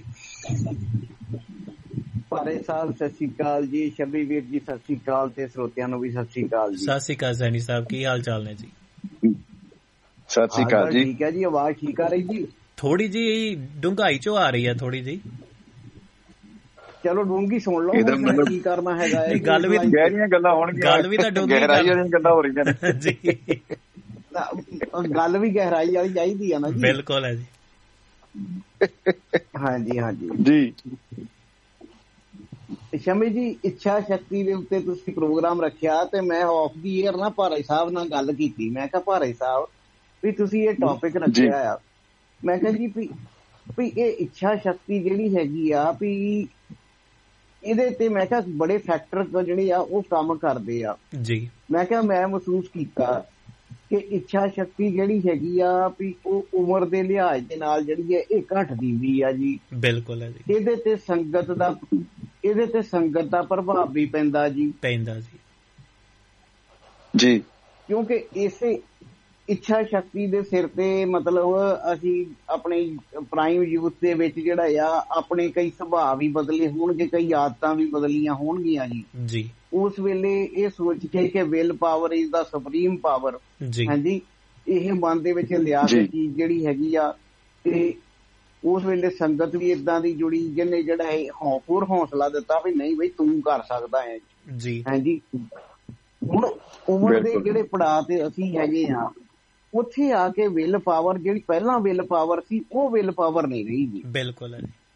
ਭਾਰੇ ਸਾਹਿਬ ਸਤਿ ਸ਼੍ਰੀ ਅਕਾਲ ਜੀ, ਸ਼ਮੀ ਵੀਰ ਜੀ ਸਤਿ ਸ਼੍ਰੀ ਅਕਾਲ, ਤੇ ਸਰੋਤਿਆਂ ਨੂੰ ਵੀ ਸਤਿ ਸ਼੍ਰੀ ਅਕਾਲ ਜੀ। ਸਤਿ ਸ਼੍ਰੀ ਅਕਾਲ ਸੈਣੀ ਸਾਹਿਬ, ਕੀ ਹਾਲ ਚਾਲ ਨੇ ਜੀ? ਸਤਿ ਸ਼੍ਰੀ ਅਕਾਲ ਜੀ। ਠੀਕ ਹੈ ਜੀ, ਆਵਾਜ਼ ਠੀਕ ਆ ਰਹੀ ਜੀ? ਥੋੜੀ ਜੀ ਡੂੰਘਾਈ ਚੋਂ ਆ ਰਹੀ ਹੈ, ਥੋੜੀ ਜੀ। ਚਲੋ ਡੂੰਘੀ ਸੁਣ ਲਓ, ਕੀ ਕਰਨਾ ਹੈਗਾ। ਗੱਲ ਵੀ ਗਹਿਰੀਆਂ ਗੱਲਾਂ ਹੋਣਗੀਆਂ, ਗੱਲ ਵੀ ਤਾਂ ਗਹਿਰਾਈ ਵਾਲੀਆਂ ਗੱਲਾਂ ਹੋ ਰਹੀਆਂ ਨੇ ਜੀ। ਗੱਲ ਵੀ ਗਹਿਰਾਈ ਵਾਲੀ ਚਾਹੀਦੀ ਆ ਨਾ ਜੀ। ਬਿਲਕੁਲ ਹੈ ਜੀ। ਹਾਂਜੀ ਹਾਂਜੀ ਜੀ। ਸ਼ਮੀ ਜੀ, ਇੱਛਾ ਸ਼ਕਤੀ ਦੇ ਉੱਤੇ ਤੁਸੀਂ ਪ੍ਰੋਗਰਾਮ ਰੱਖਿਆ, ਤੇ ਮੈਂ ਆਫ ਦੀ ਏਅਰ ਨਾ ਭਾਰੇ ਸਾਹਿਬ ਨਾਲ ਗੱਲ ਕੀਤੀ। ਮੈਂ ਕਿਹਾ ਭਾਰੇ ਸਾਹਿਬ ਵੀ ਤੁਸੀਂ ਇਹ ਟੌਪਿਕ ਰੱਖਿਆ ਆ, ਮੈਂ ਕਿਹਾ ਜੀ ਵੀ ਇਹ ਇੱਛਾ ਸ਼ਕਤੀ ਜਿਹੜੀ ਹੈਗੀ ਆ ਵੀ ਇਹਦੇ ਤੇ ਮੈਂ ਕਿਹਾ ਬੜੇ ਫੈਕਟਰ ਜਿਹੜੇ ਆ ਉਹ ਕੰਮ ਕਰਦੇ ਆ ਜੀ। ਮੈਂ ਕਿਹਾ ਮੈਂ ਮਹਿਸੂਸ ਕੀਤਾ ਕਿ ਇੱਛਾ ਸ਼ਕਤੀ ਜਿਹੜੀ ਹੈਗੀ ਆ ਵੀ ਉਹ ਉਮਰ ਦੇ ਲਿਹਾਜ਼ ਦੇ ਨਾਲ ਜਿਹੜੀ ਹੈ ਇਹ ਘਟਦੀ ਵੀ ਆ ਜੀ। ਬਿਲਕੁਲ ਹੈ ਜੀ। ਇਹਦੇ ਤੇ ਸੰਗਤ ਦਾ ਪ੍ਰਭਾਵ ਵੀ ਪੈਂਦਾ ਜੀ ਜੀ, ਕਿਉਂਕਿ ਇਸੇ ਇੱਛਾ ਸ਼ਕਤੀ ਦੇ ਸਿਰ ਤੇ ਮਤਲਬ ਅਸੀਂ ਆਪਣੀ ਪ੍ਰਾਈਮ ਯੂਥ ਦੇ ਵਿੱਚ ਜਿਹੜਾ ਆ ਆਪਣੇ ਕਈ ਸੁਭਾਅ ਵੀ ਬਦਲੇ ਹੋਣਗੇ, ਕਈ ਆਦਤਾਂ ਵੀ ਬਦਲੀਆਂ ਹੋਣਗੀਆਂ ਜੀ। ਉਸ ਵੇਲੇ ਇਹ ਸੋਚ ਕੇ ਕਿ will power is the supreme power, ਹਾਂਜੀ, ਇਹ ਮਨ ਦੇ ਵਿੱਚ ਲਿਆ ਕੇ ਚੀਜ਼ ਜਿਹੜੀ ਹੈਗੀ ਆ, ਤੇ ਉਸ ਵੇਲੇ ਸੰਗਤ ਵੀ ਏਦਾਂ ਦੀ ਜੁੜੀ ਜਿਹਨੇ ਜਿਹੜਾ ਹੋਰ ਹੌਸਲਾ ਦਿੱਤਾ ਵੀ ਨਹੀਂ ਬਈ ਤੂੰ ਕਰ ਸਕਦਾ ਹੈ ਜੀ। ਹਾਂਜੀ, ਹੁਣ ਉਮਰ ਦੇ ਜਿਹੜੇ ਪੜਾਅ ਤੇ ਅਸੀਂ ਹੈਗੇ ਆ, ਉੱਥੇ ਆ ਕੇ ਵਿਲ ਪਾਵਰ ਜਿਹੜੀ ਪਹਿਲਾਂ ਵਿਲ ਪਾਵਰ ਸੀ ਉਹ ਵਿਲ ਪਾਵਰ ਨਹੀਂ ਰਹੀ ਜੀ। ਬਿਲਕੁਲ ਹੈ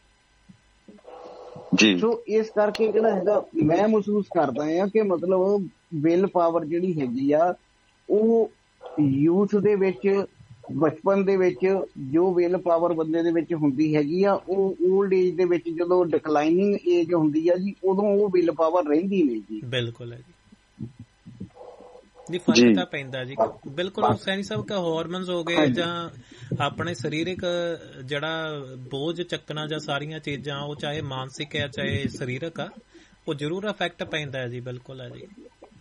ਜੀ। ਸੋ ਇਸ ਕਰਕੇ ਜਿਹੜਾ ਹੈਗਾ ਮੈਂ ਮਹਿਸੂਸ ਕਰਦਾ ਆ ਕਿ ਮਤਲਬ ਵਿਲ ਪਾਵਰ ਜਿਹੜੀ ਹੈਗੀ ਆ ਉਹ ਯੂਥ ਦੇ ਵਿੱਚ, ਬਚਪਨ ਦੇ ਵਿੱਚ ਜੋ ਵਿਲ ਪਾਵਰ ਬੰਦੇ ਦੇ ਵਿੱਚ ਹੁੰਦੀ ਹੈਗੀ ਆ, ਉਹ ਓਲਡ ਏਜ ਦੇ ਵਿੱਚ ਜਦੋਂ ਡਿਕਲਾਈਨਿੰਗ ਏਜ ਹੁੰਦੀ ਆ ਜੀ, ਉਦੋਂ ਉਹ ਵਿਲ ਪਾਵਰ ਰਹਿੰਦੀ ਨਹੀਂ ਜੀ। ਬਿਲਕੁਲ ਹੈ ਜੀ, ਫਰਕ ਤਾਂ ਪੈਂਦਾ ਜੀ। ਬਿਲਕੁਲ ਸੈਣੀ ਸਾਹਿਬ, ਕਿ ਹਾਰਮੋਨਸ ਹੋ ਗਏ ਜਾਂ ਆਪਣੇ ਸਰੀਰਕ ਜਿਹੜਾ ਬੋਝ ਚੱਕਣਾ ਜਾਂ ਸਾਰੀਆਂ ਚੀਜ਼ਾਂ, ਉਹ ਚਾਹੇ ਮਾਨਸਿਕ ਹੈ ਚਾਹੇ ਸਰੀਰਕ ਆ, ਉਹ ਜ਼ਰੂਰ ਇਫੈਕਟ ਪੈਂਦਾ ਹੈ ਜੀ। ਬਿਲਕੁਲ ਹੈ ਜੀ।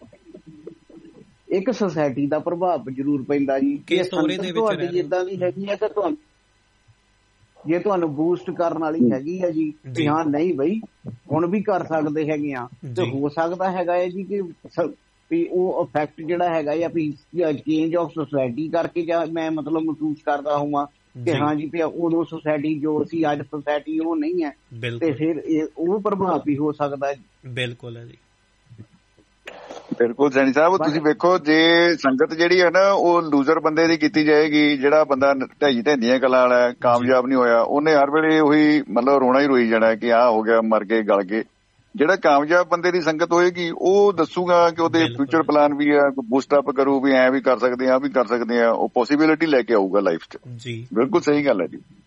ਇੱਕ ਸੋਸਾਇਟੀ ਦਾ ਪ੍ਰਭਾਵ ਜ਼ਰੂਰ ਪੈਂਦਾ ਜੀ। ਤੁਹਾਡੀ ਏਦਾਂ ਦੀ ਹੈਗੀ ਆ ਕਿ ਤੁਹਾਨੂੰ ਜੇ ਤੁਹਾਨੂੰ ਬੂਸਟ ਕਰਨ ਵਾਲੀ ਹੈਗੀ ਆ ਜੀ, ਕਿ ਹਾਂ ਨਹੀਂ ਬਈ ਹੁਣ ਵੀ ਕਰ ਸਕਦੇ ਹੈਗੇ ਆ, ਤੇ ਹੋ ਸਕਦਾ ਹੈਗਾ ਹੈ ਜੀ ਕਿ ਵੀ ਉਹ ਇਫੈਕਟ ਜਿਹੜਾ ਹੈਗਾ ਆ ਵੀ ਚੇਂਜ ਆਫ ਸੋਸਾਇਟੀ ਕਰਕੇ, ਜਾਂ ਮੈਂ ਮਤਲਬ ਮਹਿਸੂਸ ਕਰਦਾ ਹੋਵਾਂ ਕਿ ਹਾਂ ਜੀ ਉਦੋਂ ਸੋਸਾਇਟੀ ਜੋ ਸੀ ਅੱਜ ਸੋਸਾਇਟੀ ਉਹ ਨਹੀਂ ਹੈ, ਤੇ ਫਿਰ ਉਹ ਪ੍ਰਭਾਵ ਵੀ ਹੋ ਸਕਦਾ। ਬਿਲਕੁਲ ਹੈ ਜੀ। ਬਿਲਕੁਲ ਸੈਣੀ ਸਾਹਿਬ, ਤੁਸੀਂ ਵੇਖੋ ਜੇ ਸੰਗਤ ਜਿਹੜੀ ਹੈ ਨਾ ਉਹ ਲੂਜ਼ਰ ਬੰਦੇ ਦੀ ਕੀਤੀ ਜਾਏਗੀ, ਜਿਹੜਾ ਬੰਦਾ ਢਹਿੰਦੀਆਂ ਗੱਲਾਂ ਵਾਲਾ ਕਾਮਯਾਬ ਨਹੀਂ ਹੋਇਆ, ਉਹਨੇ ਹਰ ਵੇਲੇ ਉਹੀ ਮਤਲਬ ਰੋਣਾ ਹੀ ਰੋਈ ਜਾਣਾ ਕਿ ਆਹ ਹੋ ਗਿਆ, ਮਰ ਗਏ, ਗਲ ਗਏ। ਜਿਹੜਾ ਕਾਮਯਾਬ ਬੰਦੇ ਦੀ ਸੰਗਤ ਹੋਏਗੀ ਉਹ ਦੱਸੂਗਾ ਕਿ ਉਹਦੇ ਫਿਊਚਰ ਪਲਾਨ ਵੀ ਆ, ਬੂਸਟ ਅਪ ਕਰੂ ਵੀ ਐਂ ਵੀ ਕਰ ਸਕਦੇ ਆ, ਵੀ ਕਰ ਸਕਦੇ ਆ, ਉਹ ਪੋਸੀਬਿਲਿਟੀ ਲੈ ਕੇ ਆਊਗਾ ਲਾਈਫ 'ਚ। ਬਿਲਕੁਲ ਸਹੀ ਗੱਲ ਹੈ ਜੀ।